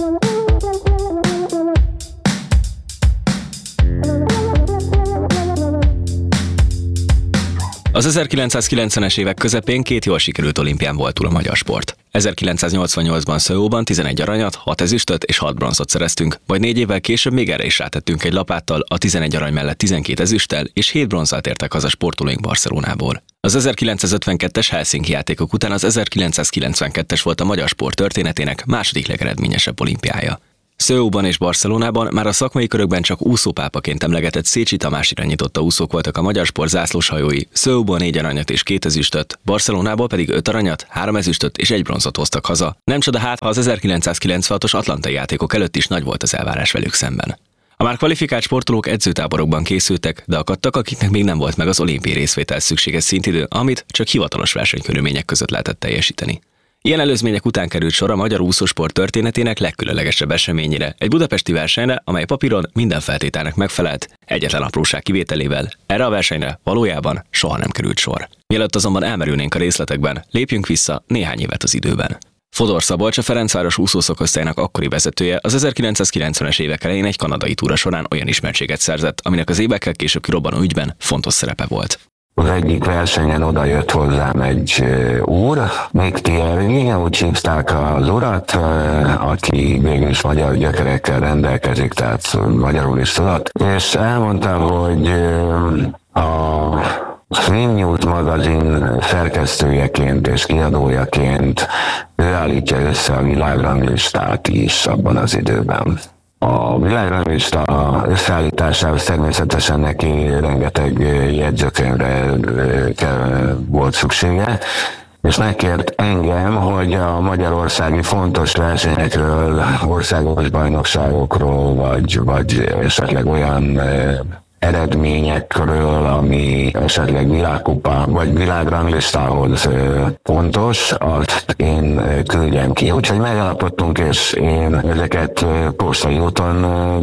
Az ezerkilencszázkilencvenes évek közepén két jól sikerült olimpián volt túl a magyar sport. ezerkilencszáznyolcvannyolcban Szeulban tizenegy aranyat, hat ezüstöt és hat bronzot szereztünk, majd négy évvel később még erre is rátettünk egy lapáttal, a tizenegy arany mellett tizenkét ezüsttel és hét bronzzal tértek haza sportolóink Barcelonából. Az ezerkilencszázötvenkettes Helsinki játékok után az ezerkilencszázkilencvenkettes volt a magyar sport történetének második legeredményesebb olimpiája. Szeulban és Barcelonában már a szakmai körökben csak úszópápaként emlegetett Szécsi Tamás irányította úszók voltak a magyar sport zászlóshajói. Szeulban négy aranyat és két ezüstöt, Barcelonából pedig öt aranyat, három ezüstöt és egy bronzot hoztak haza. Nem csoda hát, ha az ezerkilencszázkilencvenhatos atlantai játékok előtt is nagy volt az elvárás velük szemben. A már kvalifikált sportolók edzőtáborokban készültek, de akadtak, akiknek még nem volt meg az olimpiai részvétel szükséges szintidő, amit csak hivatalos versenykörülmények között lehetett teljesíteni. Ilyen előzmények után került sor a magyar úszósport történetének legkülönlegesebb eseményére, egy budapesti versenyre, amely papíron minden feltételnek megfelelt, egyetlen apróság kivételével. Erre a versenyre valójában soha nem került sor. Mielőtt azonban elmerülnénk a részletekben, lépjünk vissza néhány évet az időben. Fodor Szabolcs, a Ferencváros úszószakosztályának akkori vezetője az ezerkilencszázkilencvenes évek elején egy kanadai túra során olyan ismertséget szerzett, aminek az évekkel később kirobbanó ügyben fontos szerepe volt. az egyik versenyen oda jött hozzám egy úr, még Thierry, úgy hívták az urat, aki végül is magyar gyökerekkel rendelkezik, tehát magyarul is tudott, és elmondta, hogy a Swim News magazin szerkesztőjeként és kiadójaként ő állítja össze a világranglistát is abban az időben. A világranglista összeállításához természetesen neki rengeteg jegyzőkönyvre volt szüksége, és megkért engem, hogy a magyarországi fontos versenyekről, országos bajnokságokról, vagy, vagy esetleg olyan eredményekről, ami esetleg világkupán vagy világranglistához fontos, azt én küldjem ki. Úgyhogy megállapodtunk, és én ezeket postai úton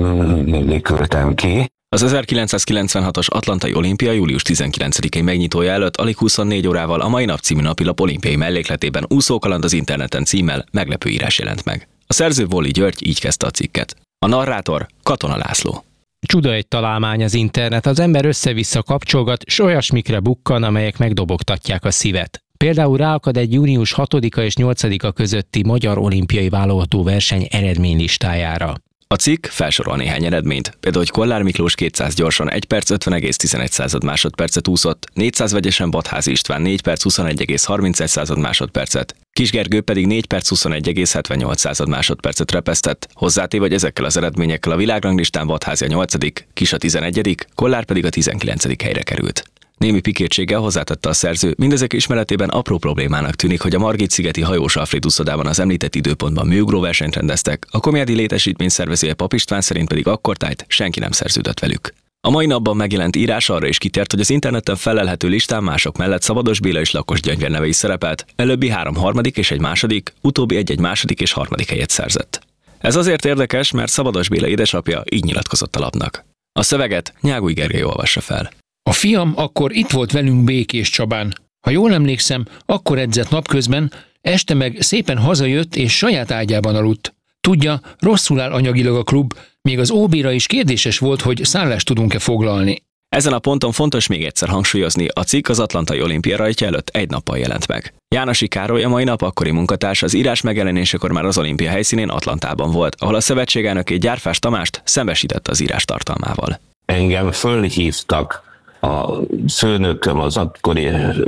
mindig küldtem ki. Az ezerkilencszázkilencvenhatos Atlantai Olimpia július tizenkilencedikei megnyitója előtt alig huszonnégy órával a Mai Nap című napilap olimpiai mellékletében Úszókaland az interneten címmel meglepő írás jelent meg. A szerző Volli György így kezdte a cikket. A narrátor Katona László. Csuda egy találmány az internet, az ember össze-vissza kapcsolgat, s olyasmikre bukkan, amelyek megdobogtatják a szívet. Például ráakad egy június hatodika és nyolcadika közötti magyar olimpiai válogató verseny eredménylistájára. A cikk felsorol néhány eredményt, például, hogy Kollár Miklós kétszáz gyorsan egy perc ötven egész tizenegy század másodpercet úszott, négyszáz vegyesen Badházi István négy perc huszonegy egész harmincegy század másodpercet, Kis Gergő pedig négy perc huszonegy egész hetvennyolc század másodpercet repesztett, hozzátéve, hogy ezekkel az eredményekkel a világranglistán Badházi a nyolcadik, Kis a tizenegyedik, Kollár pedig a tizenkilencedik helyre került. Némi pikértséggel hozzátette a szerző, mindezek ismeretében apró problémának tűnik, hogy a Margit-szigeti hajós Alfréd úszodában az említett időpontban műugró versenyt rendeztek, a Komjádi létesítmény szervezője Pap István szerint pedig akkortájt senki nem szerződött velük. A Mai Napban megjelent írás arra is kitért, hogy az interneten felelhető listán mások mellett Szabados Béla és Lakos Gyöngyvér neve is szerepelt, előbbi három harmadik és egy második, utóbbi egy-egy második és harmadik helyet szerzett. Ez azért érdekes, mert Szabados Béla édesapja így nyilatkozott a lapnak. A szöveget Nyágúj Gergely olvassa fel. A fiam akkor itt volt velünk Békés Csabán. Ha jól emlékszem, akkor edzett napközben, este meg szépen hazajött és saját ágyában aludt. Tudja, rosszul áll anyagilag a klub, még az ó bé-ra is kérdéses volt, hogy szállást tudunk-e foglalni. Ezen a ponton fontos még egyszer hangsúlyozni, a cikk az Atlantai Olimpia rajtja előtt egy nappal jelent meg. Jánosi Károly, a Mai Nap akkori munkatárs, az írás megjelenésekor már az olimpia helyszínén Atlantában volt, ahol a szövetségelnökét Gyárfás Tamást szembesítette az írás tartalmával. Engem fölhívtak a főnököm, az akkori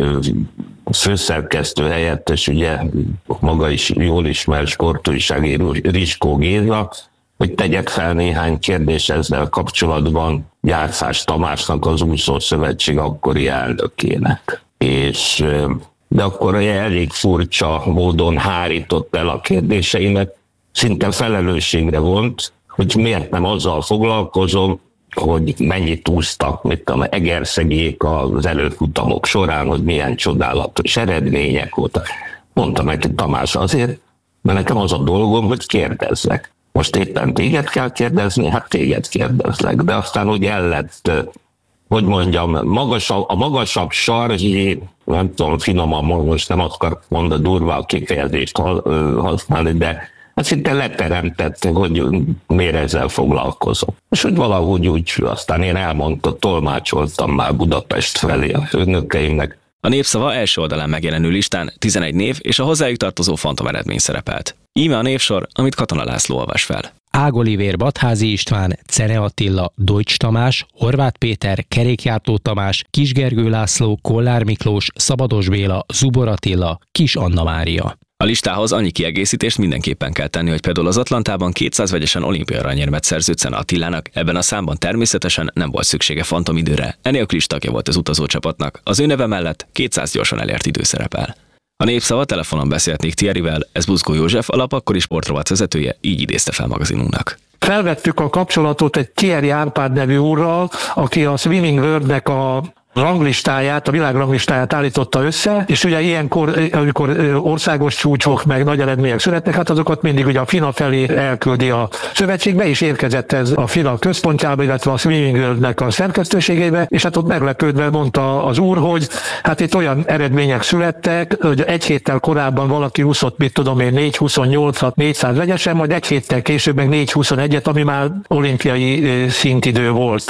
főszerkesztő helyettes, ugye maga is jól ismert sportújságíró Riskó Géza, hogy tegyek fel néhány kérdést ezzel kapcsolatban Gyárfás Tamásnak, az Úszó Szövetség akkori elnökének. És de akkor elég furcsa módon hárított el a kérdéseimet, szinte felelősségre vont, hogy miért nem azzal foglalkozom, hogy mennyit úsztak, mit tudom, egerszegék az előfutamok során, hogy milyen csodálatos eredmények voltak. Mondtam meg, hogy Tamás, azért, mert nekem az a dolgom, hogy kérdezzek. Most éppen téged kell kérdezni, hát téged kérdezlek, de aztán úgy el lett, hogy mondjam, magasabb, a magasabb sarzi, nem tudom, finoman most nem akar mondani durva kifejezést használni, de hát szinte leteremtett, hogy miért ezzel foglalkozom. És hogy valahogy úgy, aztán én elmondtam, tolmácsoltam már Budapest felé a főnökeimnek. A Népszava első oldalán megjelenő listán tizenegy név és a hozzájuk tartozó fantom eredmény szerepelt. Íme a névsor, amit Katona László olvas fel. Ág Olivér, Badházi István, Cere Attila, Deutsch Tamás, Horváth Péter, Kerékjártó Tamás, Kis Gergő László, Kollár Miklós, Szabados Béla, Zubor Attila, Kis Anna Mária. A listához annyi kiegészítést mindenképpen kell tenni, hogy például az Atlantában kétszáz vegyesen olimpiai aranyérmet szerző Cene Attilának ebben a számban természetesen nem volt szüksége fantomidőre, enélkül is tagja volt az utazócsapatnak, az ő neve mellett kétszáz gyorsan elért idő szerepel. A Népszava telefonon beszéltnék Thierryvel, ez Buzgó József, a lap akkori sportrovat vezetője, így idézte fel magazinunknak. Felvettük a kapcsolatot egy Thierry Árpád nevű úrral, aki a Swimming World-nek a ranglistáját, a világranglistáját állította össze, és ugye ilyenkor, amikor országos csúcsok meg nagy eredmények születnek, hát azokat mindig ugye a FINA felé elküldi a szövetségbe, és érkezett ez a FINA központjába, illetve a Swimming World-nek a szerkesztőségébe, és hát ott meglepődve mondta az úr, hogy hát itt olyan eredmények születtek, hogy egy héttel korábban valaki úszott, mit tudom én, négy huszonnyolcat, négyszáz vegyesen, majd egy héttel később meg négy huszonegyet, ami már olimpiai szintidő volt.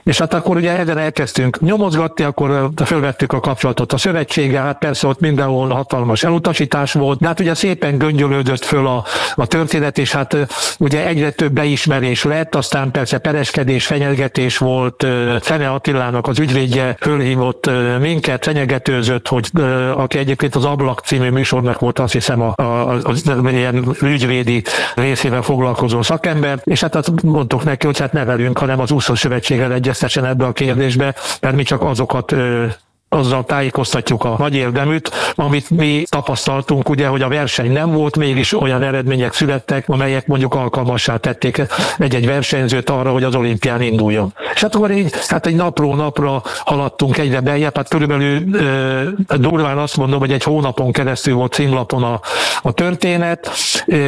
És hát akkor ugye ezen elkezdtünk nyomozgatni, akkor felvettük a kapcsolatot a szövetséggel, hát persze ott mindenhol hatalmas elutasítás volt, de hát ugye szépen göngyölődött föl a, a történet, és hát ugye egyre több beismerés lett, aztán persze pereskedés, fenyegetés volt, Szene Attilának az ügyvédje fölhívott minket, fenyegetőzött, hogy aki egyébként az Ablak című műsornak volt, azt hiszem a, a, az ilyen ügyvédi részével foglalkozó szakember, és hát azt mondtuk neki, hogy hát ne velünk, hanem az úszó szövetséggel egyeztessen ebbe a kérdésbe, mert mi csak azokat azzal tájékoztatjuk a nagy érdeműt, amit mi tapasztaltunk, ugye, hogy a verseny nem volt, mégis olyan eredmények születtek, amelyek mondjuk alkalmassá tették egy-egy versenyzőt arra, hogy az olimpián induljon. És hát akkor így, hát egy napról napra haladtunk egyre beljebb, hát körülbelül e, durván azt mondom, hogy egy hónapon keresztül volt címlapon a, a történet, e,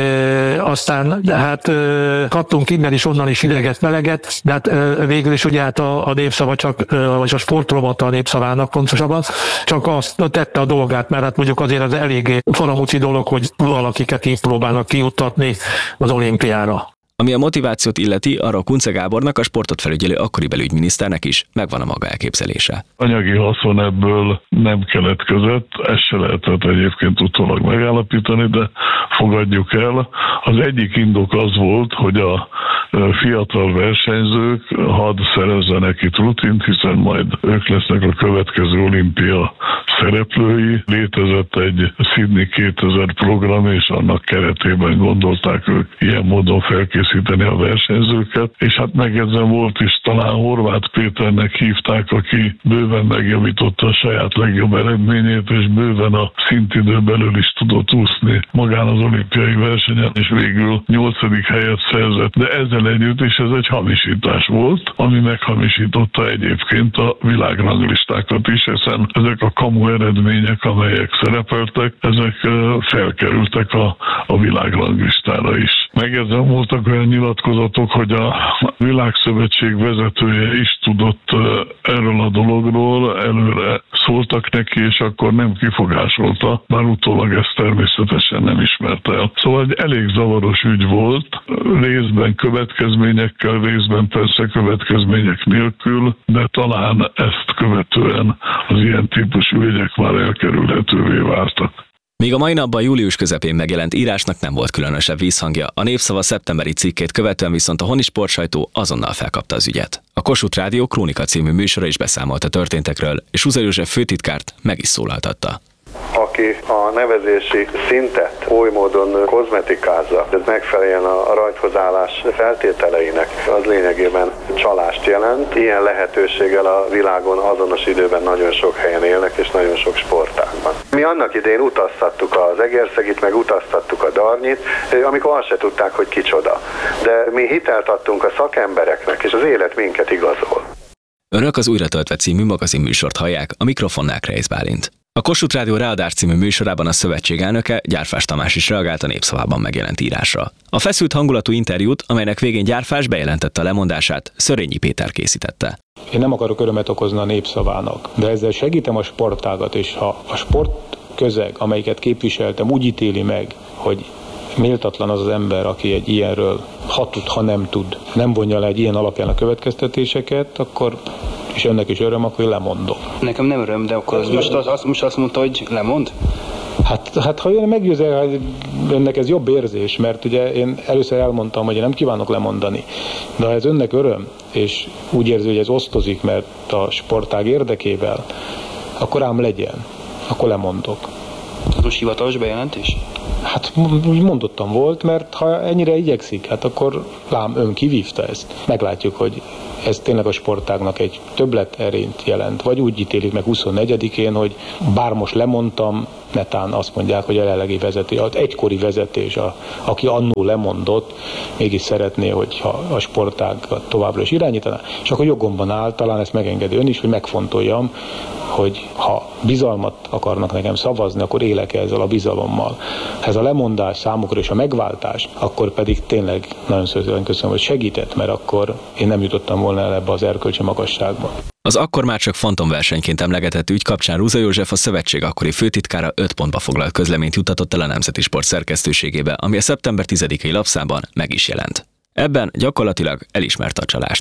aztán hát e, kaptunk innen is, onnan is ideget, meleget, de hát e, végül is ugye hát a, a népszava csak, e, vagy a sportrovata a népszavának pontosabban, csak azt tette a dolgát, mert hát mondjuk azért az eléggé faramúci dolog, hogy valakiket így próbálnak kijuttatni az olimpiára. Ami a motivációt illeti, arra Kunce Gábornak, a sportot felügyelő akkori belügyminiszternek is megvan a maga elképzelése. Anyagi haszon ebből nem keletkezett, ezt se lehetett egyébként utólag megállapítani, de fogadjuk el. Az egyik indok az volt, hogy a fiatal versenyzők hadd szerezzenek itt rutint, hiszen majd ők lesznek a következő olimpia szereplői. Létezett egy Sydney kétezer program, és annak keretében gondolták ők ilyen módon felkészíteni a versenyzőket, és hát megjegyzem, volt is, talán Horváth Péternek hívták, aki bőven megjavította a saját legjobb eredményét, és bőven a szintidő belül is tudott úszni magán az olimpiai versenyen, és végül nyolcadik helyet szerzett, de ezzel együtt is ez egy hamisítás volt, ami meghamisította egyébként a világranglistákat is, hiszen ezek a kamu eredmények, amelyek szerepeltek, ezek felkerültek a, a világranglistára is. Megjegyzem, voltak olyan nyilatkozatok, hogy a Világszövetség vezetője is tudott erről a dologról, előre szóltak neki, és akkor nem kifogásolta, bár utólag ezt természetesen nem ismerte el. Szóval egy elég zavaros ügy volt, részben következményekkel, részben persze következmények nélkül, de talán ezt követően az ilyen típusú ügyek már elkerülhetővé váltak. Míg a mai napban július közepén megjelent írásnak nem volt különösebb vízhangja, a Népszava szeptemberi cikkét követően viszont a honi sportsajtó azonnal felkapta az ügyet. A Kossuth Rádió Krónika című műsora is beszámolt a történtekről, és Huza József főtitkárt meg is szólaltatta. Aki a nevezési szintet oly módon kozmetikázza, ez megfeleljen a rajthozzáállás feltételeinek, az lényegében csalást jelent. Ilyen lehetőséggel a világon azonos időben nagyon sok helyen élnek, és nagyon sok sportágban. Mi annak idején utaztattuk az Egerszegit, meg utaztattuk a Darnyit, amikor azt se tudták, hogy kicsoda. De mi hitelt adtunk a szakembereknek, és az élet minket igazol. Önök az Újra töltve című magazinműsort hallják, a mikrofonnál Kreisz Bálint. A Kossuth Rádió Ráadás című műsorában a szövetség elnöke, Gyárfás Tamás is reagált a Népszavában megjelent írásra. A feszült hangulatú interjút, amelynek végén Gyárfás bejelentette a lemondását, Szörényi Péter készítette. Én nem akarok örömet okozni a Népszavának, de ezzel segítem a sportágat, és ha a sport közeg, amelyiket képviseltem, úgy ítéli meg, hogy méltatlan az az ember, aki egy ilyenről ha tud, ha nem tud, nem vonja le egy ilyen alapján a következtetéseket, akkor és önnek is öröm, akkor lemondok. Nekem nem öröm, de akkor az most, az, az, most azt mondta, hogy lemond? Hát, hát ha ön meggyőzel, önnek ez jobb érzés, mert ugye én először elmondtam, hogy én nem kívánok lemondani. De ha ez önnek öröm, és úgy érzi, hogy ez osztozik, mert a sportág érdekével, akkor ám legyen, akkor lemondok. Ez most hivatalos bejelentés? Hát úgy mondottam volt, mert ha ennyire igyekszik, hát akkor lám ön kivívta ezt. Meglátjuk, hogy ez tényleg a sportágnak egy többlet erényt jelent, vagy úgy ítélik meg huszonnegyedikén, hogy bár most lemondtam, netán azt mondják, hogy a jelenlegi vezetés, az egykori vezetés, a, aki annó lemondott, mégis szeretné, hogyha a sportág továbbra is irányítaná, és akkor jogomban áll, talán ezt megengedi ön is, hogy megfontoljam, hogy ha bizalmat akarnak nekem szavazni, akkor élek ezzel a bizalommal. Ha ez a lemondás számukra és a megváltás, akkor pedig tényleg nagyon szépen köszönöm, hogy segített, mert akkor én nem jutottam volna el ebbe az erkölcsi magasságba. Az akkor már csak fantomversenyként emlegetett ügy kapcsán Huza József, a szövetség akkori főtitkára öt pontba foglalt közleményt juttatott el a Nemzeti Sport szerkesztőségébe, ami a szeptember tizedikei lapszában meg is jelent. Ebben gyakorlatilag elismerte a csalást.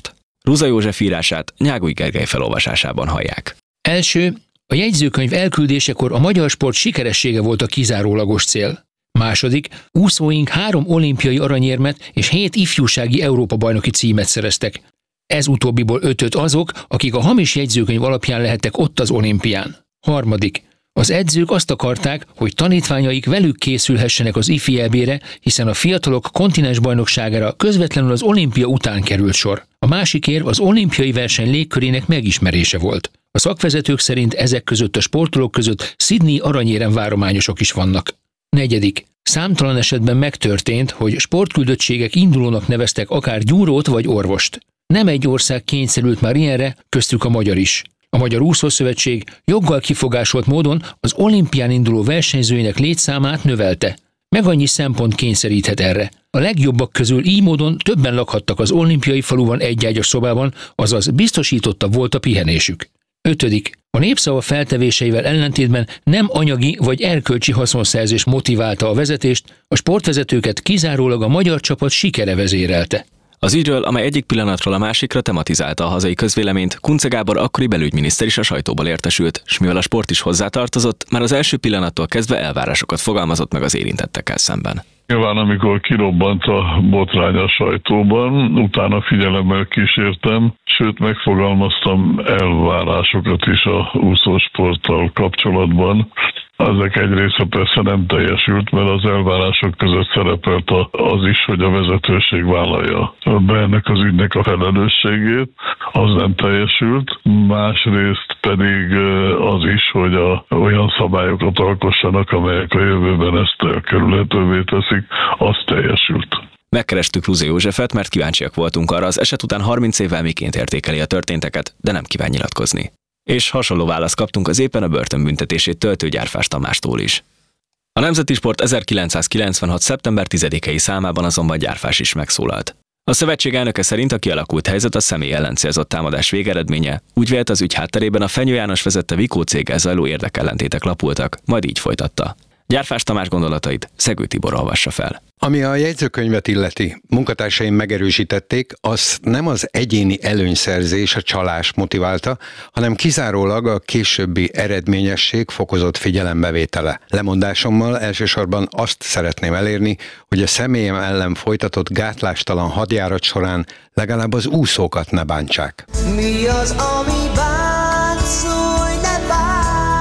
Ruza József írását Nyágúj Gergely felolvasásában hallják. Első, a jegyzőkönyv elküldésekor a magyar sport sikeressége volt a kizárólagos cél. Második, úszóink három olimpiai aranyérmet és hét ifjúsági Európa-bajnoki címet szereztek. Ez utóbbiból ötöt azok, akik a hamis jegyzőkönyv alapján lehettek ott az olimpián. Harmadik, az edzők azt akarták, hogy tanítványaik velük készülhessenek az ifi é bé-re, hiszen a fiatalok kontinens bajnokságára közvetlenül az olimpia után került sor. A másik érv az olimpiai verseny légkörének megismerése volt. A szakvezetők szerint ezek között a sportolók között Sydney aranyérem várományosok is vannak. Negyedik. Számtalan esetben megtörtént, hogy sportküldöttségek indulónak neveztek akár gyúrót vagy orvost. Nem egy ország kényszerült már ilyenre, köztük a magyar is. A Magyar Úszószövetség joggal kifogásolt módon az olimpián induló versenyzőinek létszámát növelte. Meg annyi szempont kényszeríthet erre. A legjobbak közül így módon többen lakhattak az olimpiai faluban egy-ágyas szobában, azaz biztosítottabb volt a pihenésük. Ötödik. A népszava feltevéseivel ellentétben nem anyagi vagy erkölcsi haszonszerzés motiválta a vezetést, a sportvezetőket kizárólag a magyar csapat sikere vezérelte. Az ügyről, amely egyik pillanatról a másikra tematizálta a hazai közvéleményt, Kunce Gábor akkori belügyminiszter is a sajtóból értesült, s mivel a sport is hozzátartozott, már az első pillanattól kezdve elvárásokat fogalmazott meg az érintettekkel szemben. Nyilván, amikor kirobbant a botrány a sajtóban, utána figyelemmel kísértem, sőt megfogalmaztam elvárásokat is a úszósporttal kapcsolatban. Ezek egy része persze nem teljesült, mert az elvárások között szerepelt az is, hogy a vezetőség vállalja be ennek az ügynek a felelősségét, az nem teljesült. Másrészt pedig az is, hogy a, olyan szabályokat alkossanak, amelyek a jövőben ezt elkerülhetővé teszik, az teljesült. Megkerestük Ruza Józsefet, mert kíváncsiak voltunk arra, az eset után harminc évvel miként értékeli a történteket, de nem kíván nyilatkozni. És hasonló választ kaptunk az éppen a börtönbüntetését töltő Gyárfás Tamástól is. A Nemzeti Sport ezerkilencszázkilencvenhat. szeptember tizedikei számában azonban Gyárfás is megszólalt. A szövetség elnöke szerint a kialakult helyzet a személy ellen célzott támadás végeredménye, úgy vélt az ügy hátterében a Fenyő János vezette Vikó céggel zajló érdekellentétek lapultak, majd így folytatta. Gyárfás Tamás gondolatait Szegő Tibor olvassa fel. Ami a jegyzőkönyvet illeti, munkatársaim megerősítették, az nem az egyéni előnyszerzés, a csalás motiválta, hanem kizárólag a későbbi eredményesség fokozott figyelembevétele. Lemondásommal elsősorban azt szeretném elérni, hogy a személyem ellen folytatott gátlástalan hadjárat során legalább az úszókat ne bántsák. Mi az, ami bánt, szólj, ne bánts!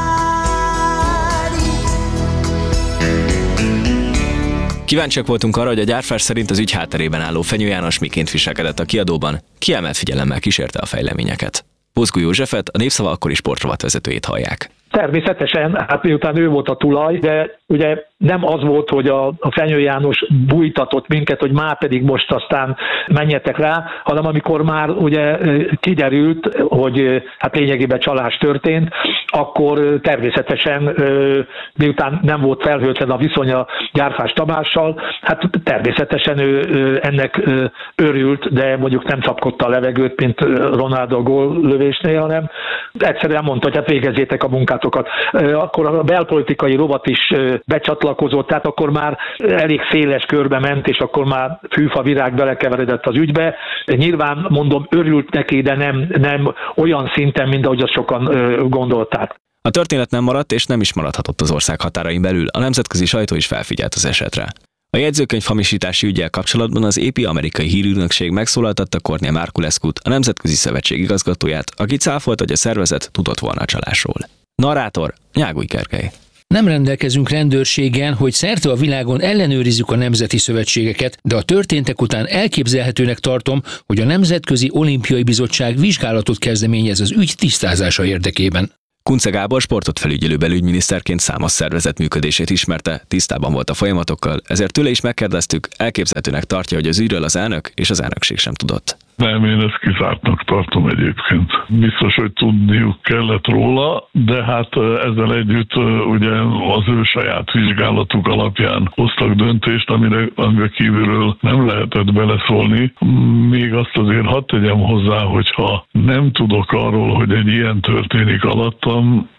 Kíváncsiak voltunk arra, hogy a Gyárfás szerint az ügy hátterében álló Fenyő János miként viselkedett a kiadóban, kiemelt figyelemmel kísérte a fejleményeket. Bozgó Józsefet, a Népszava akkori sportrovatvezetőjét hallják. Természetesen, hát miután ő volt a tulaj, de ugye nem az volt, hogy a, a Fenyő János bújtatott minket, hogy már pedig most aztán menjetek rá, hanem amikor már ugye kiderült, hogy hát lényegében csalás történt, akkor természetesen miután nem volt felhőtlen a viszony a Gyárfás Tamással, hát természetesen ő ennek örült, de mondjuk nem csapkodta a levegőt, mint Ronaldo góllövésnél, hanem egyszerűen mondta, hogy hát végezzétek a munkátokat. Akkor a belpolitikai rovat is becsatlakozott, tehát akkor már elég széles körbe ment, és akkor már fűfa virág belekeveredett az ügybe. Nyilván mondom, örült neki, de nem, nem olyan szinten, mint ahogy azt sokan gondolták. A történet nem maradt, és nem is maradhatott az ország határain belül, a nemzetközi sajtó is felfigyelt az esetre. A jegyzőkönyv hamisítási üggyel kapcsolatban az é pé amerikai hírügynökség megszólaltatta Cornél Marculescut, a Nemzetközi Szövetség igazgatóját, aki cáfolt, hogy a szervezet tudott volna a csalásról. Narrátor Nyágúj Gergely. Nem rendelkezünk rendőrséggel, hogy szerte a világon ellenőrizzük a nemzeti szövetségeket, de a történtek után elképzelhetőnek tartom, hogy a Nemzetközi Olimpiai Bizottság vizsgálatot kezdeményez az ügy tisztázása érdekében. Kunce Gábor sportot felügyelő belügyminiszterként számos szervezet működését ismerte, tisztában volt a folyamatokkal, ezért tőle is megkérdeztük, elképzelhetőnek tartja, hogy az ügyről az elnök és az elnökség sem tudott. Nem, én ezt kizártnak tartom egyébként. Biztos, hogy tudniuk kellett róla, de hát ezzel együtt ugye az ő saját vizsgálatuk alapján hoztak döntést, amire, amire kívülről nem lehetett beleszólni. Még azt azért hadd tegyem hozzá, hogyha nem tudok arról, hogy egy ilyen történik alattam,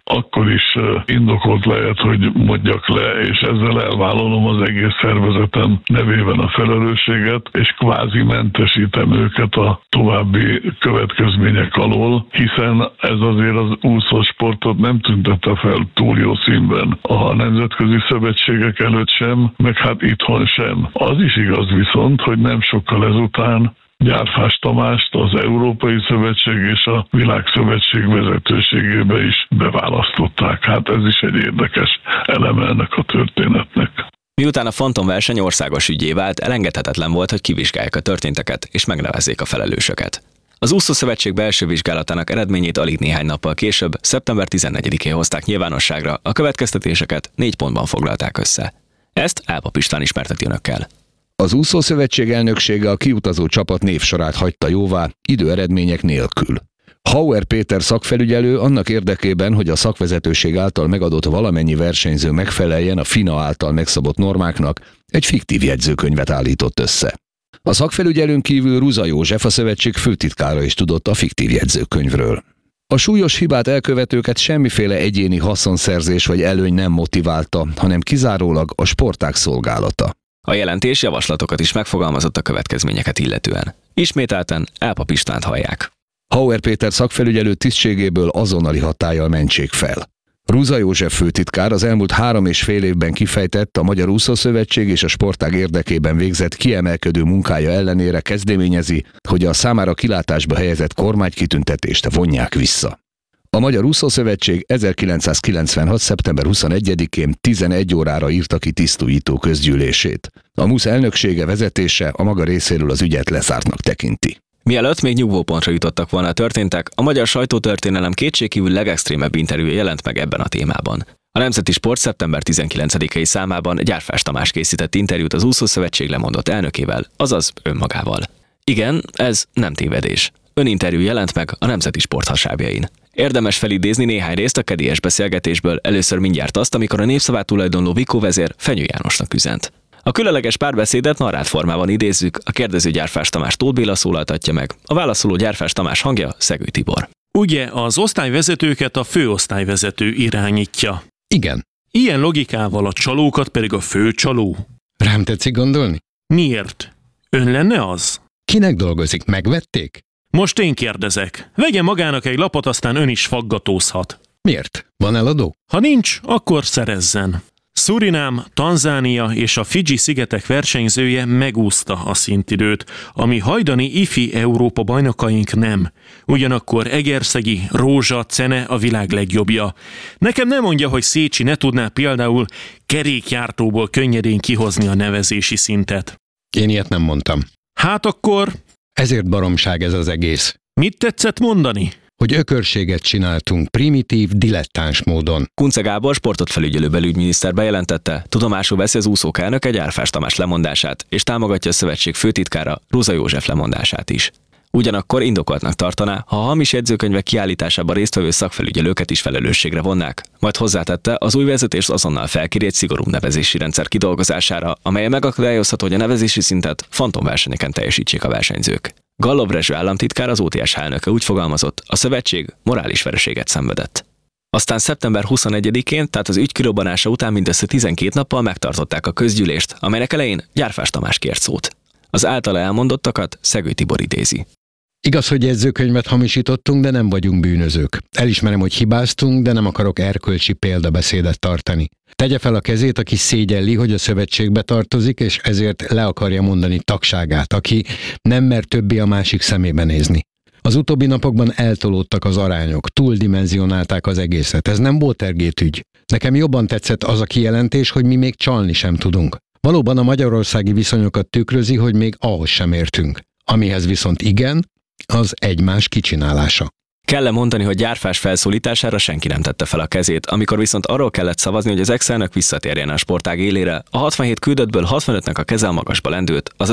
akkor is indokolt lehet, hogy mondjak le, és ezzel elvállalom az egész szervezetem nevében a felelősséget, és kvázi mentesítem őket a további következmények alól, hiszen ez azért az úszósportot nem tüntette fel túl jó színben a nemzetközi szövetségek előtt sem, meg hát itthon sem. Az is igaz viszont, hogy nem sokkal ezután Gyárfás Tamást az Európai Szövetség és a Világszövetség vezetőségébe is beválasztották. Hát ez is egy érdekes eleme ennek a történetnek. Miután a fantomverseny országos ügyé vált, elengedhetetlen volt, hogy kivizsgálják a történteket és megnevezzék a felelősöket. Az úszószövetség belső vizsgálatának eredményét alig néhány nappal később, szeptember tizennegyedikén hozták nyilvánosságra, a következtetéseket négy pontban foglalták össze. Ezt Álpap István ismerteti önökkel. Az úszószövetség elnöksége a kiutazó csapat névsorát hagyta jóvá, időeredmények nélkül. Hauer Péter szakfelügyelő annak érdekében, hogy a szakvezetőség által megadott valamennyi versenyző megfeleljen a FINA által megszabott normáknak, egy fiktív jegyzőkönyvet állított össze. A szakfelügyelőn kívül Ruza József, a szövetség főtitkára is tudott a fiktív jegyzőkönyvről. A súlyos hibát elkövetőket semmiféle egyéni haszonszerzés vagy előny nem motiválta, hanem kizárólag a sportág szolgálata. A jelentés javaslatokat is megfogalmazott a következményeket illetően. Ismételten Álpap Istvánt hallják. Hauer Péter szakfelügyelő tisztségéből azonnali hatállyal mentsék fel. Ruza József főtitkár az elmúlt három és fél évben kifejtett, a Magyar Úszószövetség és a sportág érdekében végzett kiemelkedő munkája ellenére kezdeményezi, hogy a számára kilátásba helyezett kormánykitüntetést vonják vissza. A Magyar Úszószövetség ezerkilencszázkilencvenhat. szeptember huszonegyedikén tizenegy órára írta ki tisztújító közgyűlését. A MUSZ elnöksége vezetése a maga részéről az ügyet lezártnak tekinti. Mielőtt még nyugvópontra jutottak volna a történtek, a magyar sajtótörténelem kétségkívül legextrémebb interjúja jelent meg ebben a témában. A Nemzeti Sport szeptember tizenkilencedikei számában Gyárfás Tamás készített interjút az Úszószövetség lemondott elnökével, azaz önmagával. Igen, ez nem tévedés. Öninterjú jelent meg a Nemzeti Sport hasábjain. Érdemes felidézni néhány részt a kedélyes beszélgetésből, először mindjárt azt, amikor a Népszavát tulajdonló Vikó vezér Fenyő Jánosnak üzent. A különleges párbeszédet narrát formában idézzük, a kérdező Gyárfás Tamás Tóth Béla szólaltatja meg, a válaszoló Gyárfás Tamás hangja Szegő Tibor. Ugye az osztályvezetőket a főosztályvezető irányítja. Igen. Ilyen logikával a csalókat pedig a fő csaló. Rám tetszik gondolni? Miért? Ön lenne az? Kinek dolgozik? Megvették? Most én kérdezek. Vegye magának egy lapot, aztán ön is faggatózhat. Miért? Van eladó? Ha nincs, akkor szerezzen. Szurinám, Tanzánia és a Fidzsi-szigetek versenyzője megúszta a szintidőt, ami hajdani ifi Európa bajnokaink nem. Ugyanakkor Egerszegi, Rózsa, Cene a világ legjobbja. Nekem nem mondja, hogy Szécsi ne tudná például kerékjártóból könnyedén kihozni a nevezési szintet. Én ilyet nem mondtam. Hát akkor... Ezért baromság ez az egész. Mit tetszett mondani? Hogy ökörséget csináltunk primitív, dilettáns módon. Kunce Gábor sportot felügyelő belügyminiszter bejelentette, tudomásul veszi az úszók elnöke Gyárfás Tamás lemondását, és támogatja a szövetség főtitkára Ruza József lemondását is. Ugyanakkor indokoltnak tartaná, ha a hamis jegyzőkönyvek kiállításában résztvevő szakfelügyelőket is felelősségre vonnák. Majd hozzátette, az új vezetés azonnal felkéri egy szigorúbb nevezési rendszer kidolgozására, amely megakadályozható, hogy a nevezési szintet fantomversenyeken teljesítsék a versenyzők. Gallov Rezső államtitkár, az o té es elnöke úgy fogalmazott, a szövetség morális vereséget szenvedett. Aztán szeptember huszonegyedikén, tehát az ügy kirobbanása után mindössze tizenkét nappal megtartották a közgyűlést, amelynek elején Gyárfás Tamás kért szót. Az általa elmondottakat Szegő Tibor idézi. Igaz, hogy jegyzőkönyvet hamisítottunk, de nem vagyunk bűnözők. Elismerem, hogy hibáztunk, de nem akarok erkölcsi példabeszédet tartani. Tegye fel a kezét, aki szégyelli, hogy a szövetségbe tartozik, és ezért le akarja mondani tagságát, aki nem mer többé a másik szemébe nézni. Az utóbbi napokban eltolódtak az arányok, túldimenzionálták az egészet. Ez nem Watergate ügy. Nekem jobban tetszett az a kijelentés, hogy mi még csalni sem tudunk. Valóban a magyarországi viszonyokat tükrözi, hogy még ahhoz sem értünk. Amihez viszont igen, az egymás kicsinálása. Kell-e mondani, hogy Gyárfás felszólítására senki nem tette fel a kezét, amikor viszont arról kellett szavazni, hogy az ex-elnök visszatérjen a sportág élére, a hatvanhét küldöttből hatvanötnek a keze a magasba lendült, azaz